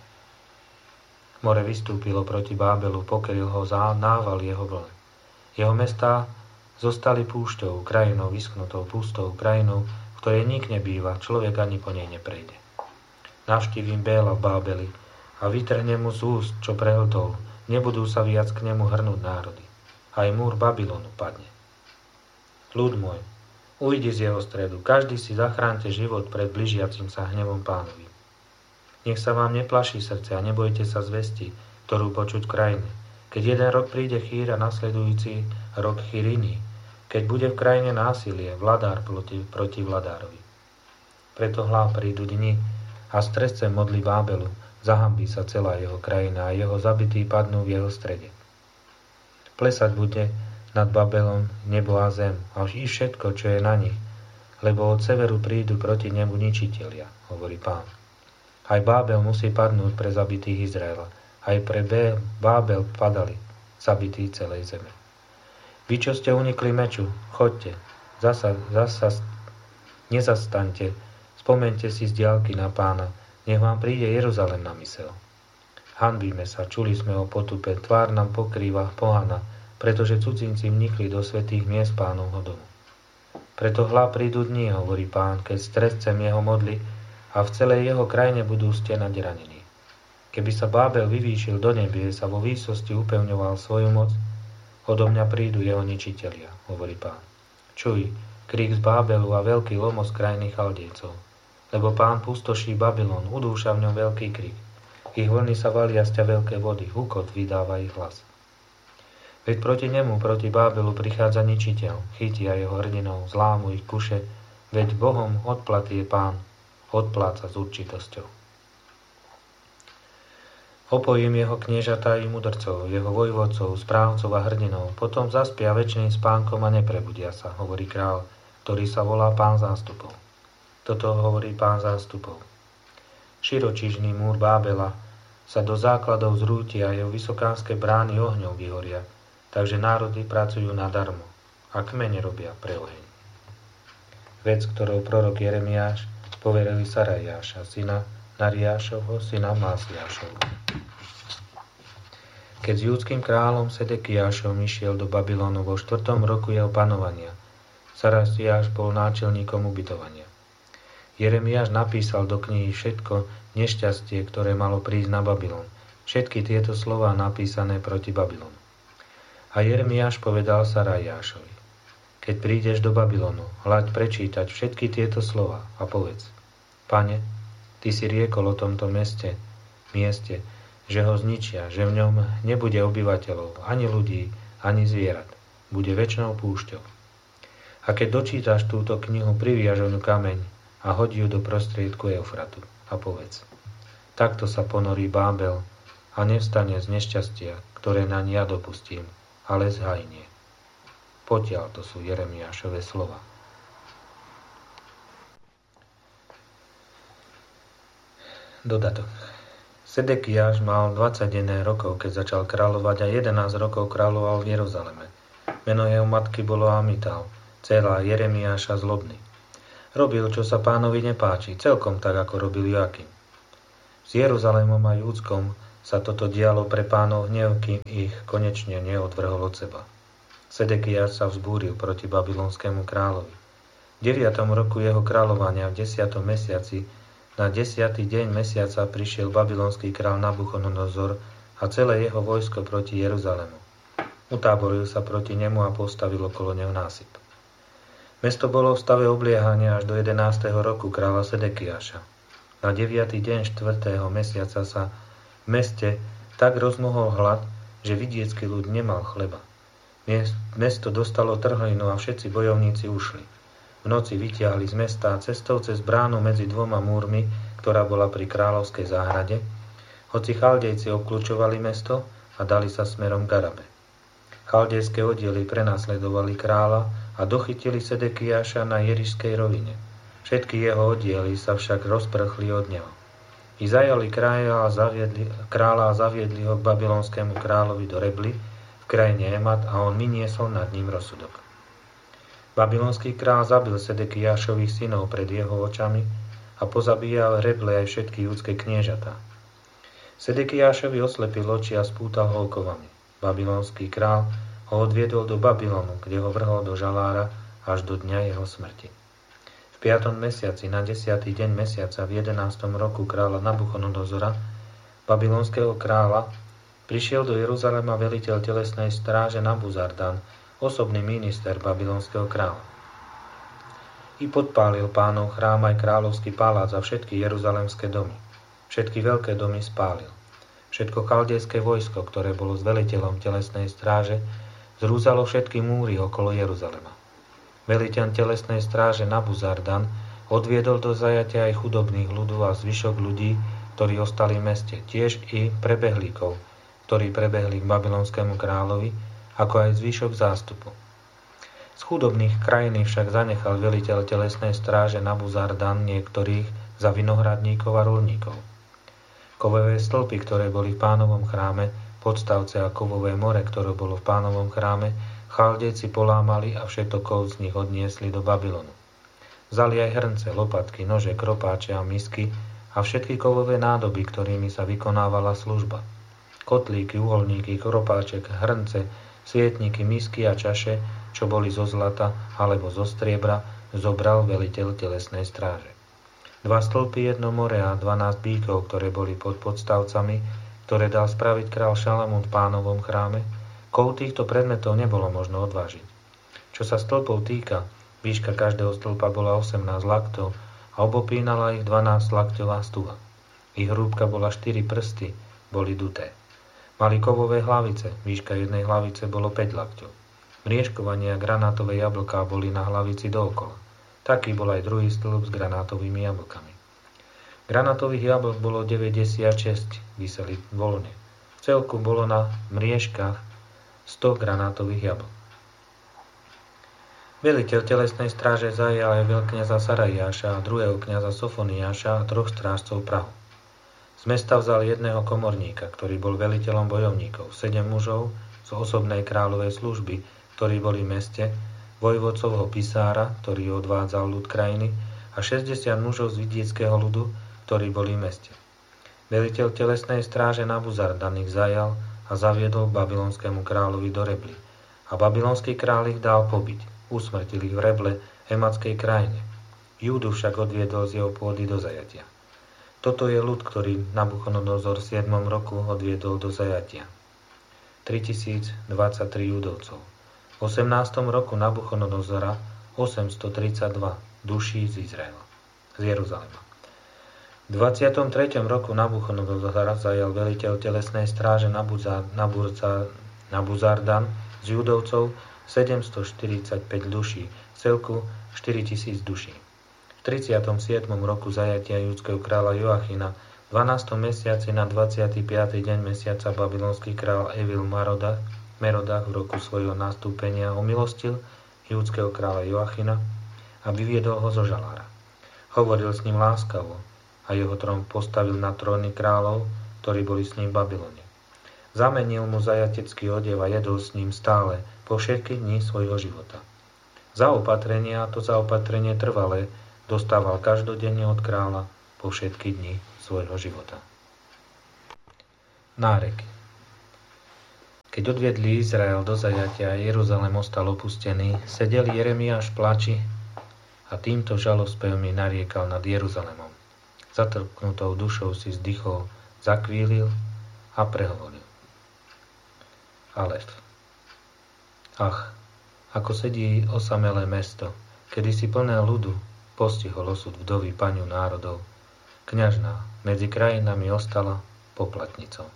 Speaker 1: More vystúpilo proti Bábelu, pokryl ho nával jeho vln. Jeho mestá zostali púšťou, krajinou vyschnutou, pustou, krajinou, v ktorej nik nebýva, človek ani po nej neprejde. Navštívim Béla v Bábeli a vytrhnem mu z úst, čo prehltol, nebudú sa viac k nemu hrnúť národy. Aj múr Babylonu padne. Ľud môj, ujdi z jeho stredu, každý si zachránte život pred blížiacim sa hnevom Pánovi. Nech sa vám neplaší srdce a nebojte sa zvesti, ktorú počuť v krajine. Keď jeden rok príde chýr a nasledujúci rok chýr iný, keď bude v krajine násilie, vladár proti vladárovi. Preto hľa prídu dni a stresce modlí Bábelu, zahambí sa celá jeho krajina a jeho zabití padnú v jeho strede. Plesať bude nad Babelom nebo a zem a i všetko, čo je na nich, lebo od severu prídu proti nemu ničitelia, hovorí Pán. Aj Bábel musí padnúť pre zabitých Izraela, aj pre Bábel padali zabití celej zeme. Vy, čo ste unikli meču, choďte, zasa nezastaňte, spomente si z diaľky na Pána, nech vám príde Jeruzalem na mysel. Hanbíme sa, čuli sme o potupe, tvár nám pokrýva pohana, pretože cudzinci vnikli do svätých miest Pánovho domu. Preto hľa prídu dni, hovorí Pán, keď strescem jeho modly a v celej jeho krajine budú stenať ranení. Keby sa Bábel vyvýšil do nebies a vo výsosti upevňoval svoju moc, odo mňa prídu jeho ničitelia, hovorí Pán. Čuj, krík z Bábelu a veľký lomos krajiny Chaldejcov, lebo Pán pustoší Babylon, udúša v ňom veľký krík. Ich vlny sa valia z ťa veľké vody, hukot vydáva ich hlas. Veď proti nemu, proti Bábelu prichádza ničiteľ, chytia jeho hrdinov, zlámu ich kuše, veď Bohom odplaty je Pán, odpláca s určitosťou. Opojím jeho kniežatá i mudrcov, jeho vojvodcov, správcov a hrdinov, potom zaspia večným spánkom a neprebudia sa, hovorí král, ktorý sa volá Pán zástupov. Toto hovorí Pán zástupov. Širočižný múr Bábela sa do základov zrúti a jeho vysokánske brány ohňom vyhoria, takže národy pracujú nadarmo a kmene robia pre oheň. Vec, ktorou prorok Jeremiáš poverili Sarajáša, syna Nariášovho, syna Másliášovho. Keď s judským kráľom Sedekiášom išiel do Babylonu vo 4. roku jeho panovania, Sarajáš bol náčelníkom ubytovania. Jeremiáš napísal do knihy všetko nešťastie, ktoré malo prísť na Babylon, všetky tieto slová napísané proti Babylonu. A Jeremiáš povedal Sarajášovi: Keď prídeš do Babylonu, hľaď prečítať všetky tieto slová a povedz: Pane, ty si riekol o tomto mieste, že ho zničia, že v ňom nebude obyvateľov, ani ľudí, ani zvierat. Bude večnou púšťou. A keď dočítaš túto knihu, priviaž oňu kameň a hodí ju do prostriedku Eufratu a povedz: Takto sa ponorí Bábel a nevstane z nešťastia, ktoré naň ja dopustím, ale zhajnie. Potiaľ to sú Jeremiášove slova. Dodatok. Sedekiáš mal 21 rokov, keď začal kráľovať, a 11 rokov kráľoval v Jeruzaleme. Meno jeho matky bolo Amital, dcéra Jeremiáša zlobný. Robil, čo sa pánovi nepáči, celkom tak, ako robil Joachim. S Jeruzalémom a Júdskom sa toto dialo pre pánov hnev, kým ich konečne neodvrhol od seba. Sedekiáš sa vzbúril proti babylonskému kráľovi. V 9. roku jeho kráľovania v 10. mesiaci na 10. deň mesiaca prišiel babylonský kráľ Nabuchodonozor a celé jeho vojsko proti Jeruzalému. Utáboril sa proti nemu a postavil okolo neho násyp. Mesto bolo v stave obliehania až do 11. roku kráľa Sedekiáša. Na 9. deň 4. mesiaca sa v meste tak rozmohol hlad, že vidiecký ľud nemal chleba. Mesto dostalo trhlinu a všetci bojovníci ušli. V noci vytiahli z mesta cestou cez bránu medzi dvoma múrmi, ktorá bola pri kráľovskej záhrade, hoci Chaldejci obkľúčovali mesto a dali sa smerom k Arabe. Chaldejské oddiely prenasledovali kráľa a dochytili Sedekiáša na Jerišskej rovine. Všetky jeho oddiely sa však rozprchli od neho. I zajali kráľa a zaviedli ho k babylonskému kráľovi do Rebly v krajine Emat a on miniesol nad ním rozsudok. Babylonský kráľ zabil Sedekiášových synov pred jeho očami a pozabíjal Reble aj všetky judské kniežatá. Sedekiášovi oslepil oči a spútal ho okovami. Babylonský král ho odviedol do Babylonu, kde ho vrhol do žalára až do dňa jeho smrti. V 5. mesiaci na 10. deň mesiaca v 11. roku kráľa Nabuchodonozora, babylonského kráľa, prišiel do Jeruzalema veliteľ telesnej stráže Nabuzardan, osobný minister babylonského kráľa. I podpálil pánov chrám aj kráľovský palác a všetky jeruzalemské domy. Všetky veľké domy spálil. Všetko chaldejské vojsko, ktoré bolo s veliteľom telesnej stráže, zrúzalo všetky múry okolo Jeruzalema. Veliteľ telesnej stráže Nabuzardan odviedol do zajatia aj chudobných ľudov a zvyšok ľudí, ktorí ostali v meste, tiež i prebehlíkov, ktorí prebehli k babylonskému kráľovi, ako aj zvyšok zástupu. Z chudobných krajín však zanechal veliteľ telesnej stráže Nabuzardan niektorých za vinohradníkov a roľníkov. Kovové stĺpy, ktoré boli v pánovom chráme, podstavce a kovové more, ktoré bolo v pánovom chráme, Chaldejci polámali a všetko z nich odniesli do Babylonu. Vzali aj hrnce, lopatky, nože, kropáče a misky a všetky kovové nádoby, ktorými sa vykonávala služba. Kotlíky, uholníky, kropáček, hrnce, svietniky, misky a čaše, čo boli zo zlata alebo zo striebra, zobral veliteľ telesnej stráže. 2 stĺpy, 1 more a 12 bíkov, ktoré boli pod podstavcami, ktoré dal spraviť král Šalamún v pánovom chráme, kov týchto predmetov nebolo možno odvážiť. Čo sa stĺpov týka, výška každého stĺpa bola 18 laktov a obopínala ich 12 lakťová stuha. Ich hrúbka bola 4 prsty, boli duté. Mali kovové hlavice, výška jednej hlavice bolo 5 lakťov. Mriežkovanie a granátové jablká boli na hlavici dookola. Taký bol aj druhý stĺp s granátovými jablkami. Granátových jablk bolo 96, viseli voľne. V celku bolo na mriežkach 100 granátových jablk. Veliteľ telesnej stráže zajal aj veľkňaza Sarajáša a druhého kňaza Sofoniáša a 3 strážcov Prahu. Z mesta vzal jedného komorníka, ktorý bol veliteľom bojovníkov, 7 mužov z osobnej kráľovej služby, ktorí boli v meste, vojvodcovho pisára, ktorý odvádzal ľud krajiny, a 60 mužov z vidieckého ľudu, ktorí boli v meste. Veliteľ telesnej stráže Nabuzardan ich zajal a zaviedol k babylonskému kráľovi do Rebly. A babylonský kráľ ich dal pobiť. Usmrtil ich v Reble, ematskej krajine. Júdu však odviedol z jeho pôdy do zajatia. Toto je ľud, ktorý Nabuchodonozor v 7. roku odviedol do zajatia. 3023 Júdovcov. V 18. roku Nabuchodonozora 832 duší z Izraela, z Jeruzalema. V 23. roku Nabuchodonozora zajal veliteľ telesnej stráže Nabuzardan z Júdovcov 745 duší, v celku 4000 duší. V 37. roku zajatia judského kráľa Joachina v 12. mesiaci na 25. deň mesiaca babylonský kráľ Evil Merodach v roku svojho nastúpenia omilostil judského kráľa Joachina a vyviedol ho zo žalára. Hovoril s ním láskavo a jeho trón postavil na tróny kráľov, ktorí boli s ním v Babylone. Zamenil mu zajatecký odev a jedol s ním stále po všetky dni svojho života. Zaopatrenie trvalé dostával každodenne od kráľa po všetky dni svojho života. Náreky. Keď odviedli Izrael do zajatia a Jeruzalém ostal opustený, sedel Jeremiáš v plači a týmto žalospevmi nariekal nad Jeruzalémom. Zatrpknutou dušou si vzdychol, zakvílil a prehovoril. Alef. Ach, ako sedí osamelé mesto, kedysi plné ľudu, postihol osud vdovy paňu národov. Kňažná medzi krajinami ostala poplatnicou.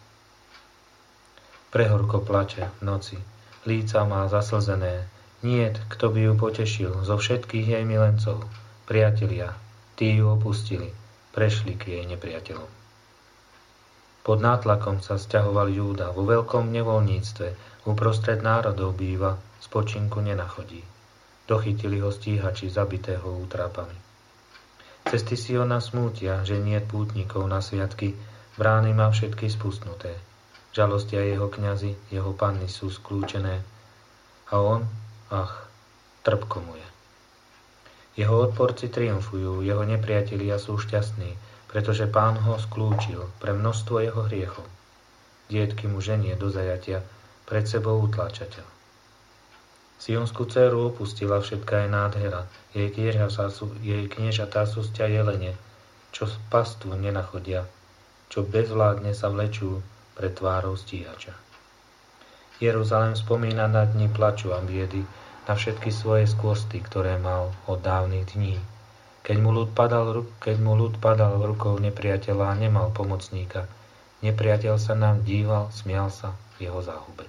Speaker 1: Prehorko plače v noci, líca má zaslzené, niet, kto by ju potešil zo všetkých jej milencov. Priatelia, tí ju opustili, prešli k jej nepriateľom. Pod nátlakom sa sťahoval Júda, vo veľkom nevoľníctve, uprostred národov býva, spočinku nenachodí. Dochytili ho stíhači zabitého útrapami. Cesty Siona smútia, že niet pútnikov na sviatky, brány má všetky spustnuté. Žalostia jeho kňazi, jeho panny sú skľúčené. A on, trpko mu je. Jeho odporci triumfujú, jeho nepriatelia sú šťastní, pretože Pán ho skľúčil pre množstvo jeho hriechov. Dietky mu ženie do zajatia, pred sebou utláčateľ. Sionskú dceru opustila všetká je nádhera, jej kniežatá sú sťa jelene, čo pastvu nenachodia, čo bezvládne sa vlečú pred tvárou stíhača. Jeruzalém spomína na dni plaču a biedy, na všetky svoje skvosty, ktoré mal od dávnych dní. Keď mu ľud padal v rukou nepriateľa a nemal pomocníka, nepriateľ sa nám díval, smial sa v jeho záhube.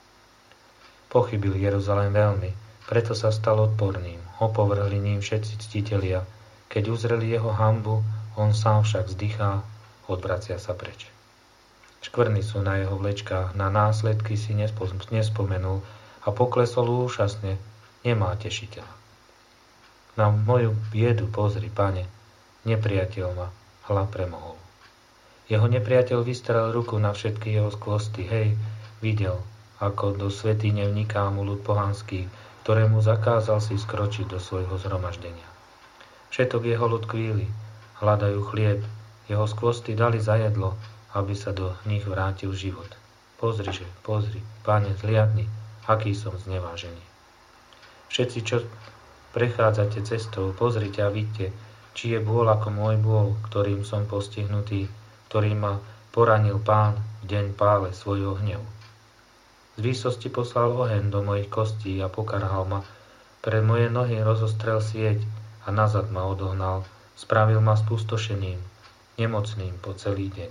Speaker 1: Pochybil Jeruzalém veľmi, preto sa stal odporným, opovrhli ním všetci ctitelia. Keď uzreli jeho hanbu, on sám však vzdychá, odvracia sa preč. Škvrny sú na jeho vlečkách, na následky si nespomenul a poklesol úžasne, nemá tešiteľa. Na moju biedu pozri, Pane, nepriateľ ma hla premohol. Jeho nepriateľ vystrel ruku na všetky jeho skvosty, hej, videl, ako do svätyne vniká mu ľud pohanský, ktorému zakázal si skročiť do svojho zhromaždenia. Všetok jeho ľud kvíli, hľadajú chlieb, jeho skvosty dali za jedlo, aby sa do nich vrátil život. Pozri, Pane, zliadni, aký som znevážený. Všetci, čo prechádzate cestou, pozrite a vidte, či je bôl ako môj bôl, ktorým som postihnutý, ktorý ma poranil Pán v deň pále svojho hnevu. Z výsosti poslal oheň do mojich kostí a pokarhal ma. Pre moje nohy rozostrel sieť a nazad ma odohnal. Spravil ma spustošeným, nemocným po celý deň.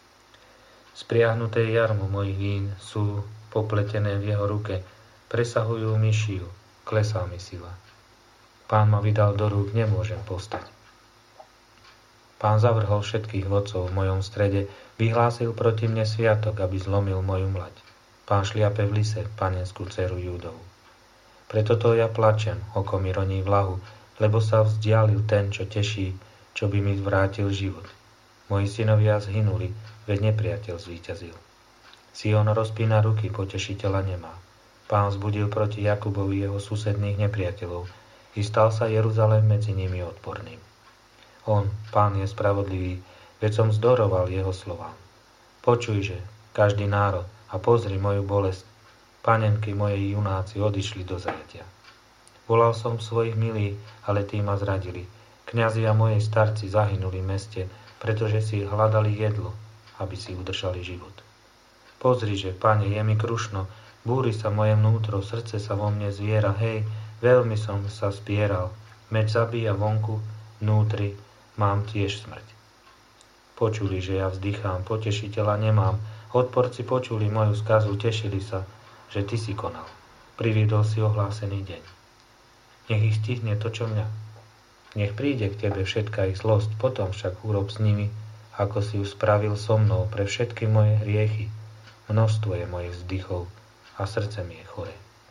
Speaker 1: Spriahnuté jarmo mojich vín sú popletené v jeho ruke, presahujú mi šiju, klesá mi sila. Pán ma vydal do rúk, nemôžem povstať. Pán zavrhol všetkých vodcov v mojom strede, vyhlásil proti mne sviatok, aby zlomil moju mlať. Pán šliape v lise panenskú dceru Júdovu. Preto to ja plačem, oko mi roní vlahu, lebo sa vzdialil ten, čo teší, čo by mi vrátil život. Moji synovia zhynuli, veď nepriateľ zvíťazil. Sion rozpína ruky, potešiteľa nemá. Pán vzbudil proti Jakubovi jeho susedných nepriateľov i stal sa Jeruzalém medzi nimi odporným. On, Pán, je spravodlivý, veď som zdoroval jeho slovám. Počujže, každý národ, a pozri moju bolesť. Panenky mojej junáci odišli do zajatia. Volal som svojich milých, ale tí ma zradili. Kňazi a mojej starci zahynuli v meste, pretože si hľadali jedlo, aby si udržali život. Pozriže, Pane, je mi krušno, búri sa moje vnútro, srdce sa vo mne zviera, hej, veľmi som sa spieral, meč zabíja vonku, vnútri mám tiež smrť. Počuli, že ja vzdychám, potešiteľa nemám, odporci počuli moju skazu, tešili sa, že ty si konal. Priviedol si ohlásený deň. Nech ich stihne to, čo mňa. Nech príde k tebe všetká ich zlosť, potom však urob s nimi, ako si ju spravil so mnou pre všetky moje hriechy. Množstvo je mojich vzdychov a srdce mi je chore.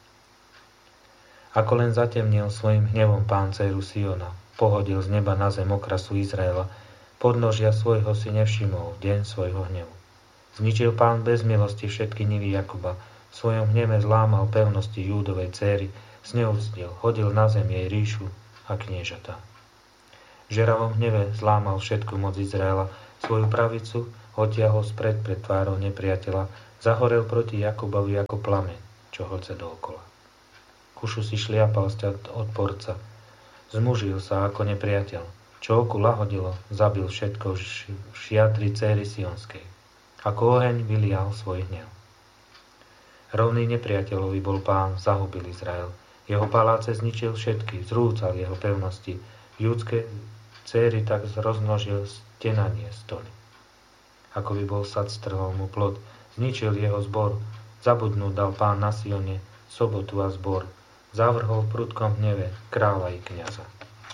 Speaker 1: Ako len zatemnil svojim hnevom Pán dceru Siona, pohodil z neba na zem okrasu Izraela, podnožia svojho si nevšimol v deň svojho hnevu. Zničil Pán bez milosti všetky nivy Jakuba, v svojom hneve zlámal pevnosti Júdovej dcéry, zneúctil, hodil na zem jej ríšu a kniežatá. V žeravom hneve zlámal všetku moc Izraela, svoju pravicu odtiahol spred pred tvárou nepriateľa, zahorel proti Jakubovi ako plameň, čo hoce dookola. Kušu si šliapal sťať odporca, zmužil sa ako nepriateľ, čo oku lahodilo, zabil všetko v šiatri céry Sionskej. Ako oheň vylial svoj hnev. Rovný nepriateľovi bol Pán, zahubil Izrael. Jeho paláce zničil všetky, zrúcal jeho pevnosti. Judské céry tak rozmnožil stenanie stoly. Ako by bol sad, strhol mu plod, zničil jeho zbor. Zabudnúť dal Pán na Sione sobotu a zbor. Zavrhol v prudkom hneve kráľa i kňaza.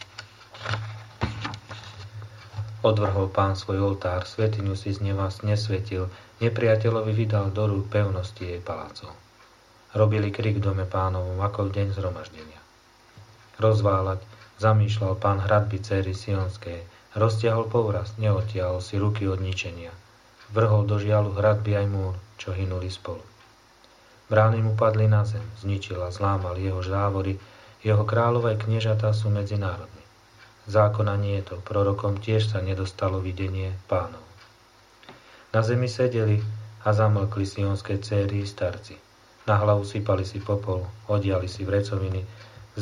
Speaker 1: Odvrhol Pán svoj oltár, svätyňu si z neba nesvetil, nepriateľovi vydal do rúk pevnosti jej palácov. Robili krik v dome Pánovom, ako v deň zhromaždenia. Rozváľať zamýšľal Pán hradby céry Sionskej, roztiahol povraz, neodtiahol si ruky od ničenia. Vrhol do žialu hradby aj múr, čo hynuli spolu. Brány mu padli na zem, zničil a zlámal jeho závory, jeho kráľové kniežatá sú medzinárodní. Zákona nie je to, prorokom tiež sa nedostalo videnie Pánov. Na zemi sedeli a zamlkli sionské céry i starci. Na hlavu sypali si popol, odiali si vrecoviny, k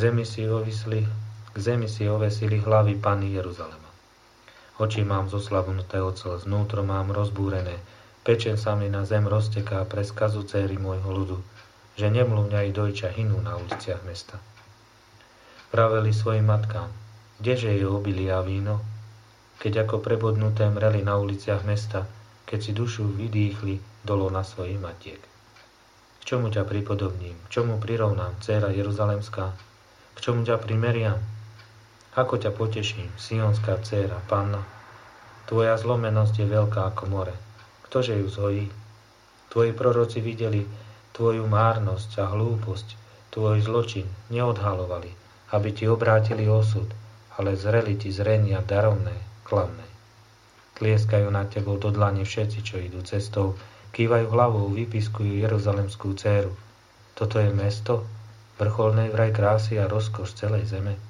Speaker 1: zemi si ovesili hlavy Panny Jeruzalema. Oči mám zoslabnuté od slz, vnútro mám rozbúrené, pečen sa mi na zem rozteká pre skazu céry môjho ľudu, že nemluvňa i dojča hynú na uliciach mesta. Praveli svojim matkám, kdeže je obilie a víno? Keď ako prebodnuté mreli na uliciach mesta, keď si dušu vydýchli dolo na svojich matiek. K čomu ťa pripodobním? K čomu prirovnám, dcéra Jeruzalemská? K čomu ťa primeriam? Ako ťa poteším, sionská dcéra, Panna? Tvoja zlomenosť je veľká ako more. Ktože ju zhojí? Tvoji proroci videli tvoju márnosť a hlúposť, tvoj zločin neodhalovali, aby ti obrátili osud, ale zreli ti zrenia darovné, klamné. Tlieskajú nad tebou do dlane všetci, čo idú cestou, kývajú hlavou, vypiskujú Jeruzalemskú dcéru. Toto je mesto vrcholnej vraj krásy a rozkoš celej zeme.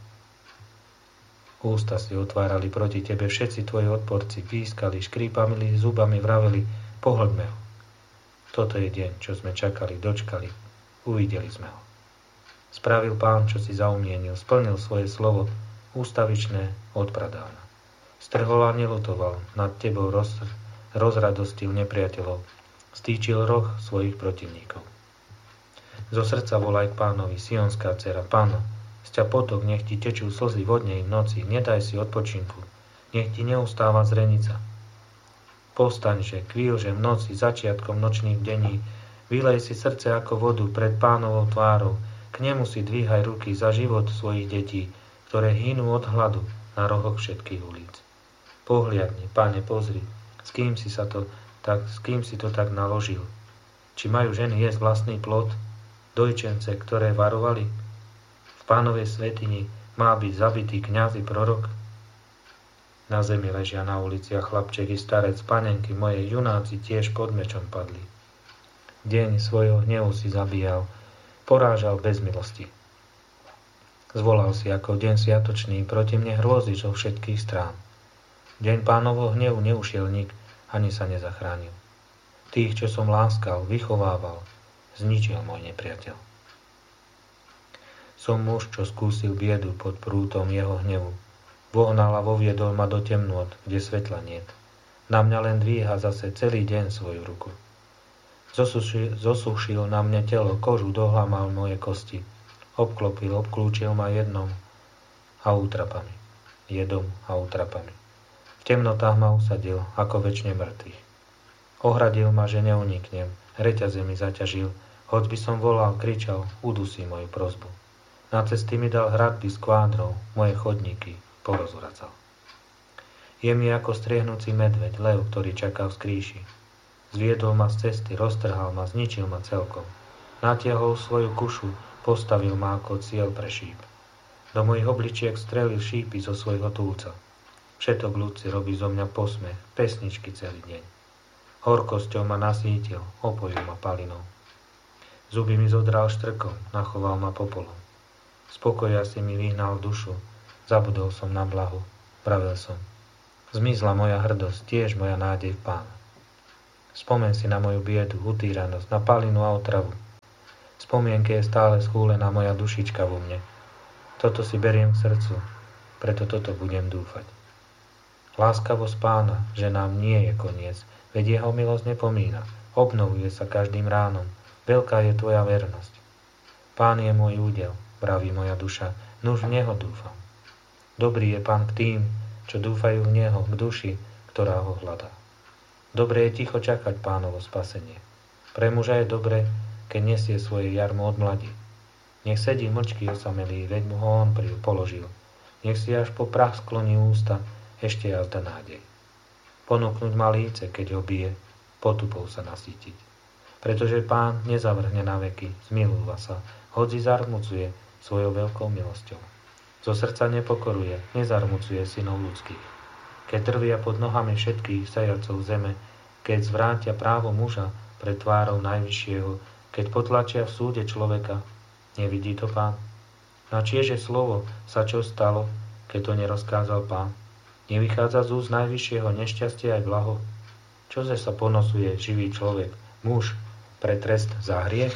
Speaker 1: Ústa si otvárali proti tebe všetci tvoji odporci, pískali, škrípali zubami, vraveli, pohlďme ho. Toto je deň, čo sme čakali, dočkali, uvideli sme ho. Spravil Pán, čo si zaumienil, splnil svoje slovo, ústavičné od pradávna. Strhol a nelutoval, nad tebou rozradostil nepriateľov, stýčil roh svojich protivníkov. Zo srdca volaj k Pánovi, sionská dcera, Pána, z ťa potok, nech ti tečú slzy vodnej v noci, nedaj si odpočinku, nech ti neustáva zrenica. Povstaňže, kvílže v noci, začiatkom nočných dení, vylej si srdce ako vodu pred Pánovou tvárou, k nemu si dvíhaj ruky za život svojich detí, ktoré hynú od hladu na rohoch všetkých ulic. Pohliadni, Pane, pozri, s kým si to tak naložil. Či majú ženy jesť vlastný plod, dojčence, ktoré varovali? V Pánovej svätyni má byť zabitý kňaz i prorok? Na zemi ležia na uliciach chlapček i starec, panenky moje, junáci tiež pod mečom padli. Deň svojho hnevu si zabíjal, porážal bez milosti. Zvolal si ako deň sviatočný, proti mne hrôzy zo všetkých strán. Deň Pánovho hnevu neušiel nik, ani sa nezachránil. Tých, čo som láskal, vychovával, zničil môj nepriateľ. Som muž, čo skúsil biedu pod prútom jeho hnevu. Vohnal a voviedol ma do temnôt, kde svetla niet. Na mňa len dvíha zase celý deň svoju ruku. Zosušil na mne telo, kožu dohlamal moje kosti. Obklúčil ma jedom a útrapami. V temnotách ma usadil, ako večne mŕtvych. Ohradil ma, že neuniknem, reťaze mi zaťažil, hoď by som volal, kričal, udusí moju prosbu. Na cesty mi dal hradby s kvádrou, moje chodníky porozvracal. Je mi ako striehnúci medveď, lev, ktorý čaká v skríši. Zviedol ma z cesty, roztrhal ma, zničil ma celkom. Natiahol svoju kušu, postavil ma ako cieľ pre šíp. Do mojich obličiek strelil šípy zo svojho túlca. Všetok ľud si robí zo mňa posmech, pesničky celý deň. Horkosťou ma nasítil, opojil ma palinou. Zuby mi zodral štrkom, nachoval ma popolom. Z pokoja si mi vyhnal dušu, zabudol som na blahu. vravel som. Zmizla moja hrdosť, tiež moja nádej v Pána. Spomen si na moju biedu, utíranosť, na palinu a otravu. Spomienke je stále schúlená moja dušička vo mne. Toto si beriem k srdcu, preto toto budem dúfať. Láskavosť Pána, že nám nie je koniec, veď jeho milosť nepomína, obnovuje sa každým ránom, veľká je tvoja vernosť. Pán je môj údel, vraví moja duša, nuž v neho dúfam. Dobrý je Pán k tým, čo dúfajú v neho, k duši, ktorá ho hľadá. Dobre je ticho čakať Pánovo spasenie. Pre muža je dobre, keď nesie svoje jarmo od mladí. Nech sedí mlčky osamelý, veď mu ho on položil. Nech si až po prach skloní ústa, ešte jazda nádej. Ponúknuť ma líce, keď ho bije, potupou sa nasýtiť. Pretože Pán nezavrhne na veky, zmilúva sa, hoci zarmucuje svojou veľkou milosťou. Zo srdca nepokoruje, nezarmucuje synov ľudských. Keď trvia pod nohami všetkých sajacov zeme, keď zvrátia právo muža pred tvárou Najvyššieho, keď potlačia v súde človeka, nevidí to Pán? Na čieže slovo sa čo stalo, keď to nerozkázal Pán? Nevychádza z úst Najvyššieho nešťastie aj blaho? Čože sa ponosuje živý človek, muž, pre trest za hriech?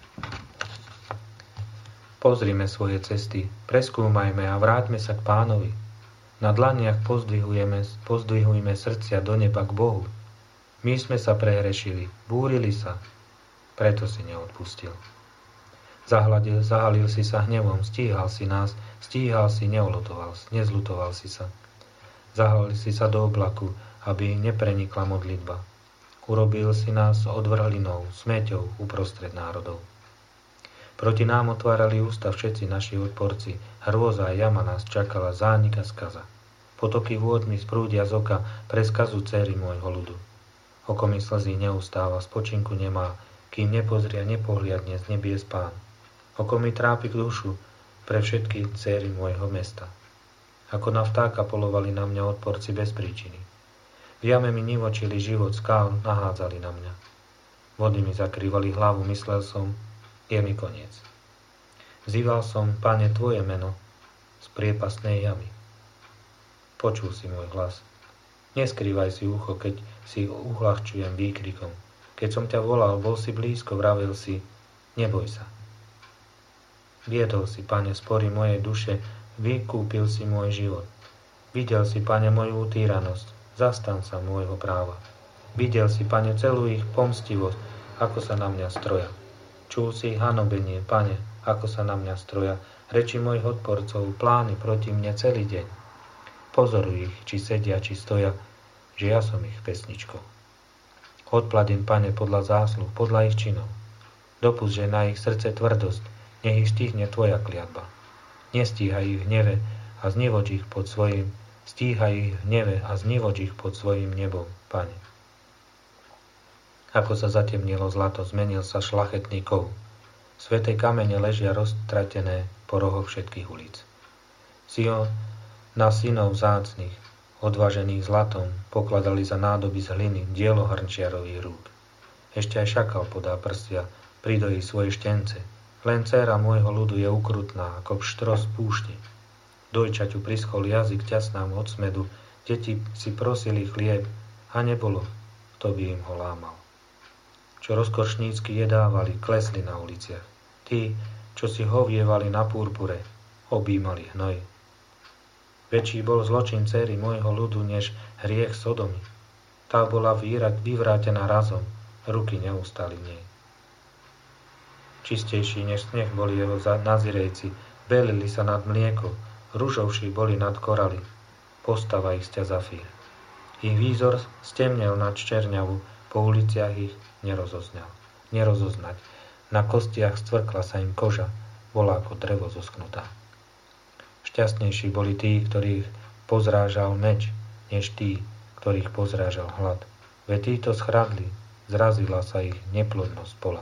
Speaker 1: Pozrime svoje cesty, preskúmajme a vráťme sa k Pánovi. Na dlaniach pozdvihujme srdcia do neba k Bohu. My sme sa prehrešili, búrili sa, preto si neodpustil. Zahalil si sa hnevom, stíhal si nás, nezľutoval si sa. Zahalil si sa do oblaku, aby neprenikla modlitba. Urobil si nás odvrhlinou, smeťou uprostred národov. Proti nám otvárali ústa všetci naši odporci, hrôza a jama nás čakala, zánik a skaza. Potoky vôd mi sprúdia z oka pre skazu dcéry môjho ľudu. Oko mi slzí neustáva, spočinku nemá, kým nepozria, nepohliadne z nebies Pán. Oko mi trápi k dušu pre všetky dcéry môjho mesta. Ako na vtáka polovali na mňa odporci bez príčiny. V jame mi nivočili život, skál nahádzali na mňa. Vody mi zakrývali hlavu, myslel som, je mi koniec. Vzýval som, Pane, Tvoje meno z priepastnej jamy. Počul si môj hlas. Neskrývaj si ucho, keď si uľahčujem výkrikom. Keď som ťa volal, bol si blízko, vravel si, neboj sa. Viedol si, Pane, spory mojej duše, vykúpil si môj život. Videl si, Pane, moju utíranosť, zastan sa môjho práva. Videl si, Pane, celú ich pomstivosť, ako sa na mňa stroja. Čul si hanobenie, Pane, ako sa na mňa stroja, reči mojich odporcov, plány proti mne celý deň. Pozoruj ich, či sedia, či stoja, že ja som ich pesničkou. Odpladím, Pane, podľa zásluh, podľa ich činov. Dopusť, že na ich srdce tvrdosť, nech ich stihne Tvoja kliatba. Nestíhaj ich v hneve a znivoč ich pod svojim, stíhaj ich v hneve a znivoč ich pod svojim nebom, Pane. Ako sa zatemnilo zlato, zmenil sa šlachetný kov. Sväté kamene ležia roztratené po rohoch všetkých ulic. Sion na synov vzácnych, odvážených zlatom, pokladali za nádoby z hliny dielo hrnčiarových rúk. Ešte aj šakal podá prstia, pridojí svoje štence. Len dcéra môjho ľudu je ukrutná, ako pštros púšti. Dojčaťu prischol jazyk ťasnám od smedu, deti si prosili chlieb a nebolo, kto by im ho lámal. Čo rozkošnícky jedávali, klesli na uliciach. Tí, čo si hovievali na púrpure, objímali hnoj. Väčší bol zločin dcery môjho ľudu, než hriech Sodomy. Tá bola vyvrátená razom, ruky neustali v nej. Čistejší než sneh boli jeho nazirejci, belili sa nad mliekom, ružovší boli nad koraly, postava ich sťa zafír. Ich výzor stemnel nad Čerňavu, po uliciach ich nerozoznať. Na kostiach stvrkla sa im koža, bola ako drevo zosknutá. Šťastnejší boli tí, ktorých pozrážal meč, než tí, ktorých pozrážal hlad. Veď títo schradli, zrazila sa ich neplodnosť pola.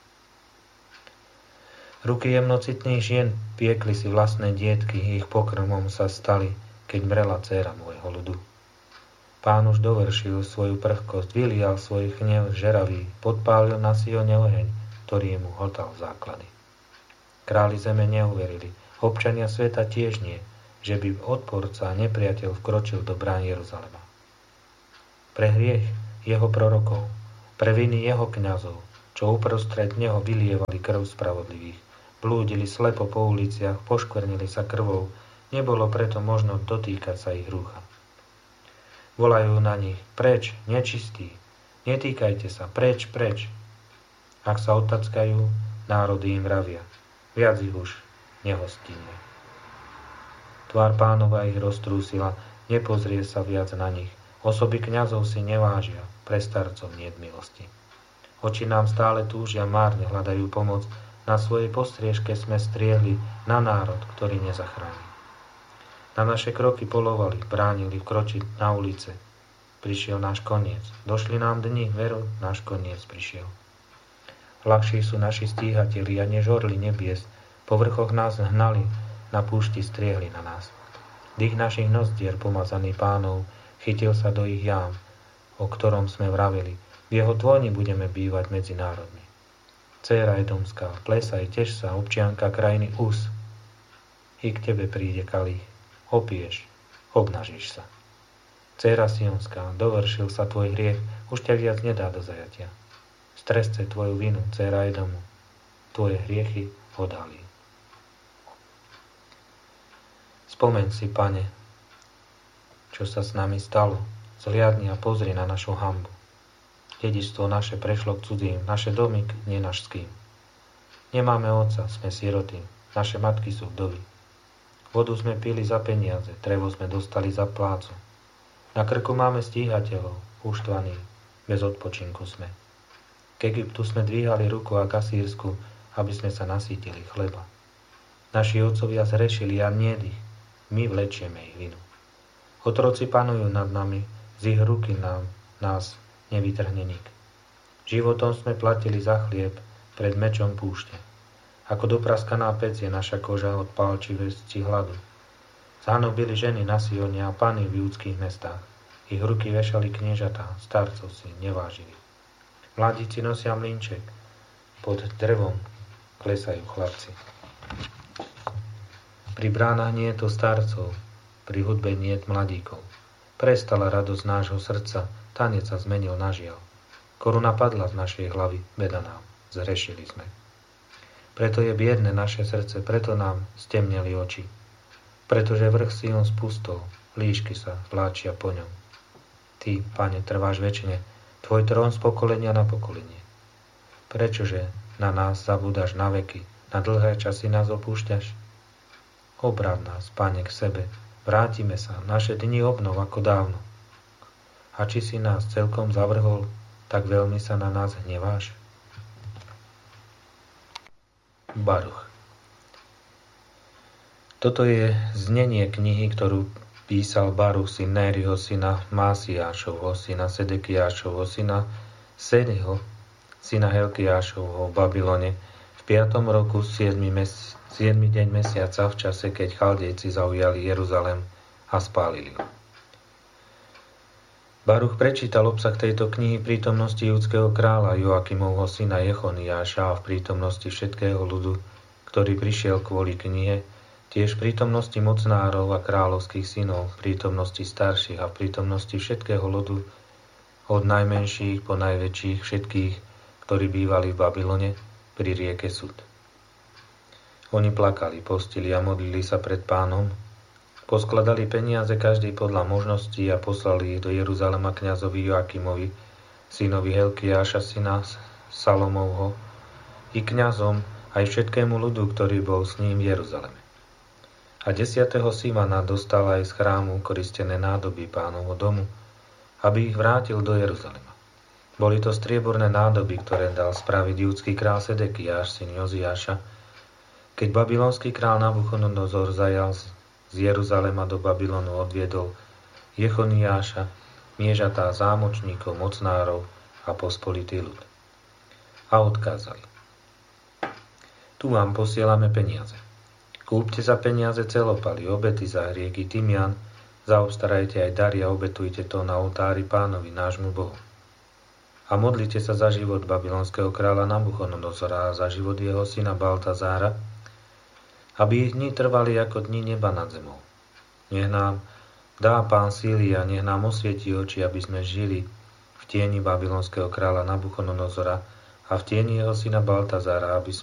Speaker 1: Ruky jemnocitných žien piekli si vlastné dietky, ich pokrmom sa stali, keď mrela dcéra môjho ľudu. Pán už dovršil svoju prchkosť, vylial svoj hnev žeravý, podpálil na Sione oheň, ktorý mu hltal základy. Králi zeme neuverili, občania sveta tiež nie, že by odporca a nepriateľ vkročil do brán Jeruzalema. Pre hriech jeho prorokov, pre viny jeho kňazov, čo uprostred neho vylievali krv spravodlivých, blúdili slepo po uliciach, poškvrnili sa krvou, nebolo preto možno dotýkať sa ich rúcha. Volajú na nich, preč, nečistí, netýkajte sa, preč, preč. Ak sa otackajú, národy im vravia, viac ich už nehostíme. Tvár Pánova ich roztrúsila, nepozrie sa viac na nich, osoby kňazov si nevážia, pre starcov niet milosti. Oči nám stále túžia, márne hľadajú pomoc, na svojej postriežke sme striehli na národ, ktorý nezachráni. Na naše kroky polovali, bránili vkročiť na ulice. Prišiel náš koniec. Došli nám dni, veru, náš koniec prišiel. Ľahší sú naši stíhatelia, než orly nebies. Po vrchoch nás hnali, na púšti striehli na nás. Dých našich nozdier, pomazaný Pánov, chytil sa do ich jám, o ktorom sme vraveli. V jeho dlani budeme bývať medzi národmi. Dcéra Edomská, plesaj, teš sa, občianka krajiny Us. I k tebe príde kalích. Opiješ, obnažíš sa. Dcéra Sionská, dovršil sa tvoj hriech, už ťa viac nedá do zajatia. Stresce tvoju vinu, dcéra Edomu, tvoje hriechy odhalí. Spomeň si, Pane, čo sa s nami stalo, zliadni a pozri na našu hanbu. Dedičstvo naše prešlo k cudzím, naše domy k nenašským. Nemáme otca, sme siroty, naše matky sú vdovy. Vodu sme pili za peniaze, drevo sme dostali za plácu. Na krku máme stíhateľov, uštvaní, bez odpočinku sme. K Egyptu sme dvíhali ruku a kasírsku, aby sme sa nasýtili chleba. Naši otcovia zrešili a niet ich, my vlečieme ich vinu. Otroci panujú nad nami, z ich ruky nás nevytrhne nik. Životom sme platili za chlieb pred mečom púšte. Ako dopraskaná pec je naša koža od pálčivosti hladu. Zahnobili ženy na Sione a pany v judských mestách. Ich ruky vešali kniežatá, starcov si nevážili. Mladíci nosia mlynček, pod drevom klesajú chlapci. Pri bránach nie je to starcov, pri hudbe nie je mladíkov. Prestala radosť nášho srdca, tanec sa zmenil na žiaľ. Koruna padla z našej hlavy, beda nám, zhrešili sme. Preto je biedne naše srdce, preto nám stemneli oči. Pretože vrch Sion spustol, líšky sa vláčia po ňom. Ty, Pane, trváš večne, tvoj trón z pokolenia na pokolenie. Prečože na nás zabúdaš na veky, na dlhé časy nás opúšťaš? Obráť nás, Pane, k sebe, vrátime sa, naše dni obnov ako dávno. A či si nás celkom zavrhol, tak veľmi sa na nás hneváš? Baruch. Toto je znenie knihy, ktorú písal Baruch, syn Nériho, syna Másiášovho, syna Sedekiášovho, syna Sedeho, syna Helkiášovho v Babylone v 5. roku 7. deň mesiaca v čase, keď Chaldejci zaujali Jeruzalem a spálili ho. Baruch prečítal obsah tejto knihy v prítomnosti judského kráľa Joakimovho syna Jechoniáša a v prítomnosti všetkého ľudu, ktorý prišiel kvôli knihe, tiež v prítomnosti mocnárov a kráľovských synov, v prítomnosti starších a v prítomnosti všetkého ľudu, od najmenších po najväčších všetkých, ktorí bývali v Babylone pri rieke Sud. Oni plakali, postili a modlili sa pred Pánom, poskladali peniaze každý podľa možností a poslali ich do Jeruzalema kňazovi Joakimovi, synovi Helkiáša, syna Salomovho, i kňazom aj všetkému ľudu, ktorý bol s ním v Jeruzaleme. A 10. Simana dostal aj z chrámu koristené nádoby Pánovho domu, aby ich vrátil do Jeruzalema. Boli to strieborné nádoby, ktoré dal spraviť judský král Sedekiáš, syn Joziáša, keď babylonský král Nabuchodonozor zajal z Jeruzalema do Babylonu, odviedol Jechoniáša, kniežatá, zámočníkov, mocnárov a pospolitý ľud. A odkázali: Tu vám posielame peniaze. Kúpte za peniaze celopaly, obety za hrieky, tymian, zaobstarajte aj dary a obetujte to na oltári Pánovi, nášmu Bohu. A modlite sa za život babylonského kráľa Nabuchodonozora a za život jeho syna Baltazára, aby ich dni trvali ako dni neba nad zemou. Nech nám dá Pán síly a nech nám osvietí oči, aby sme žili v tieni babylonského kráľa Nabuchodonozora a v tieni jeho syna Baltazára, aby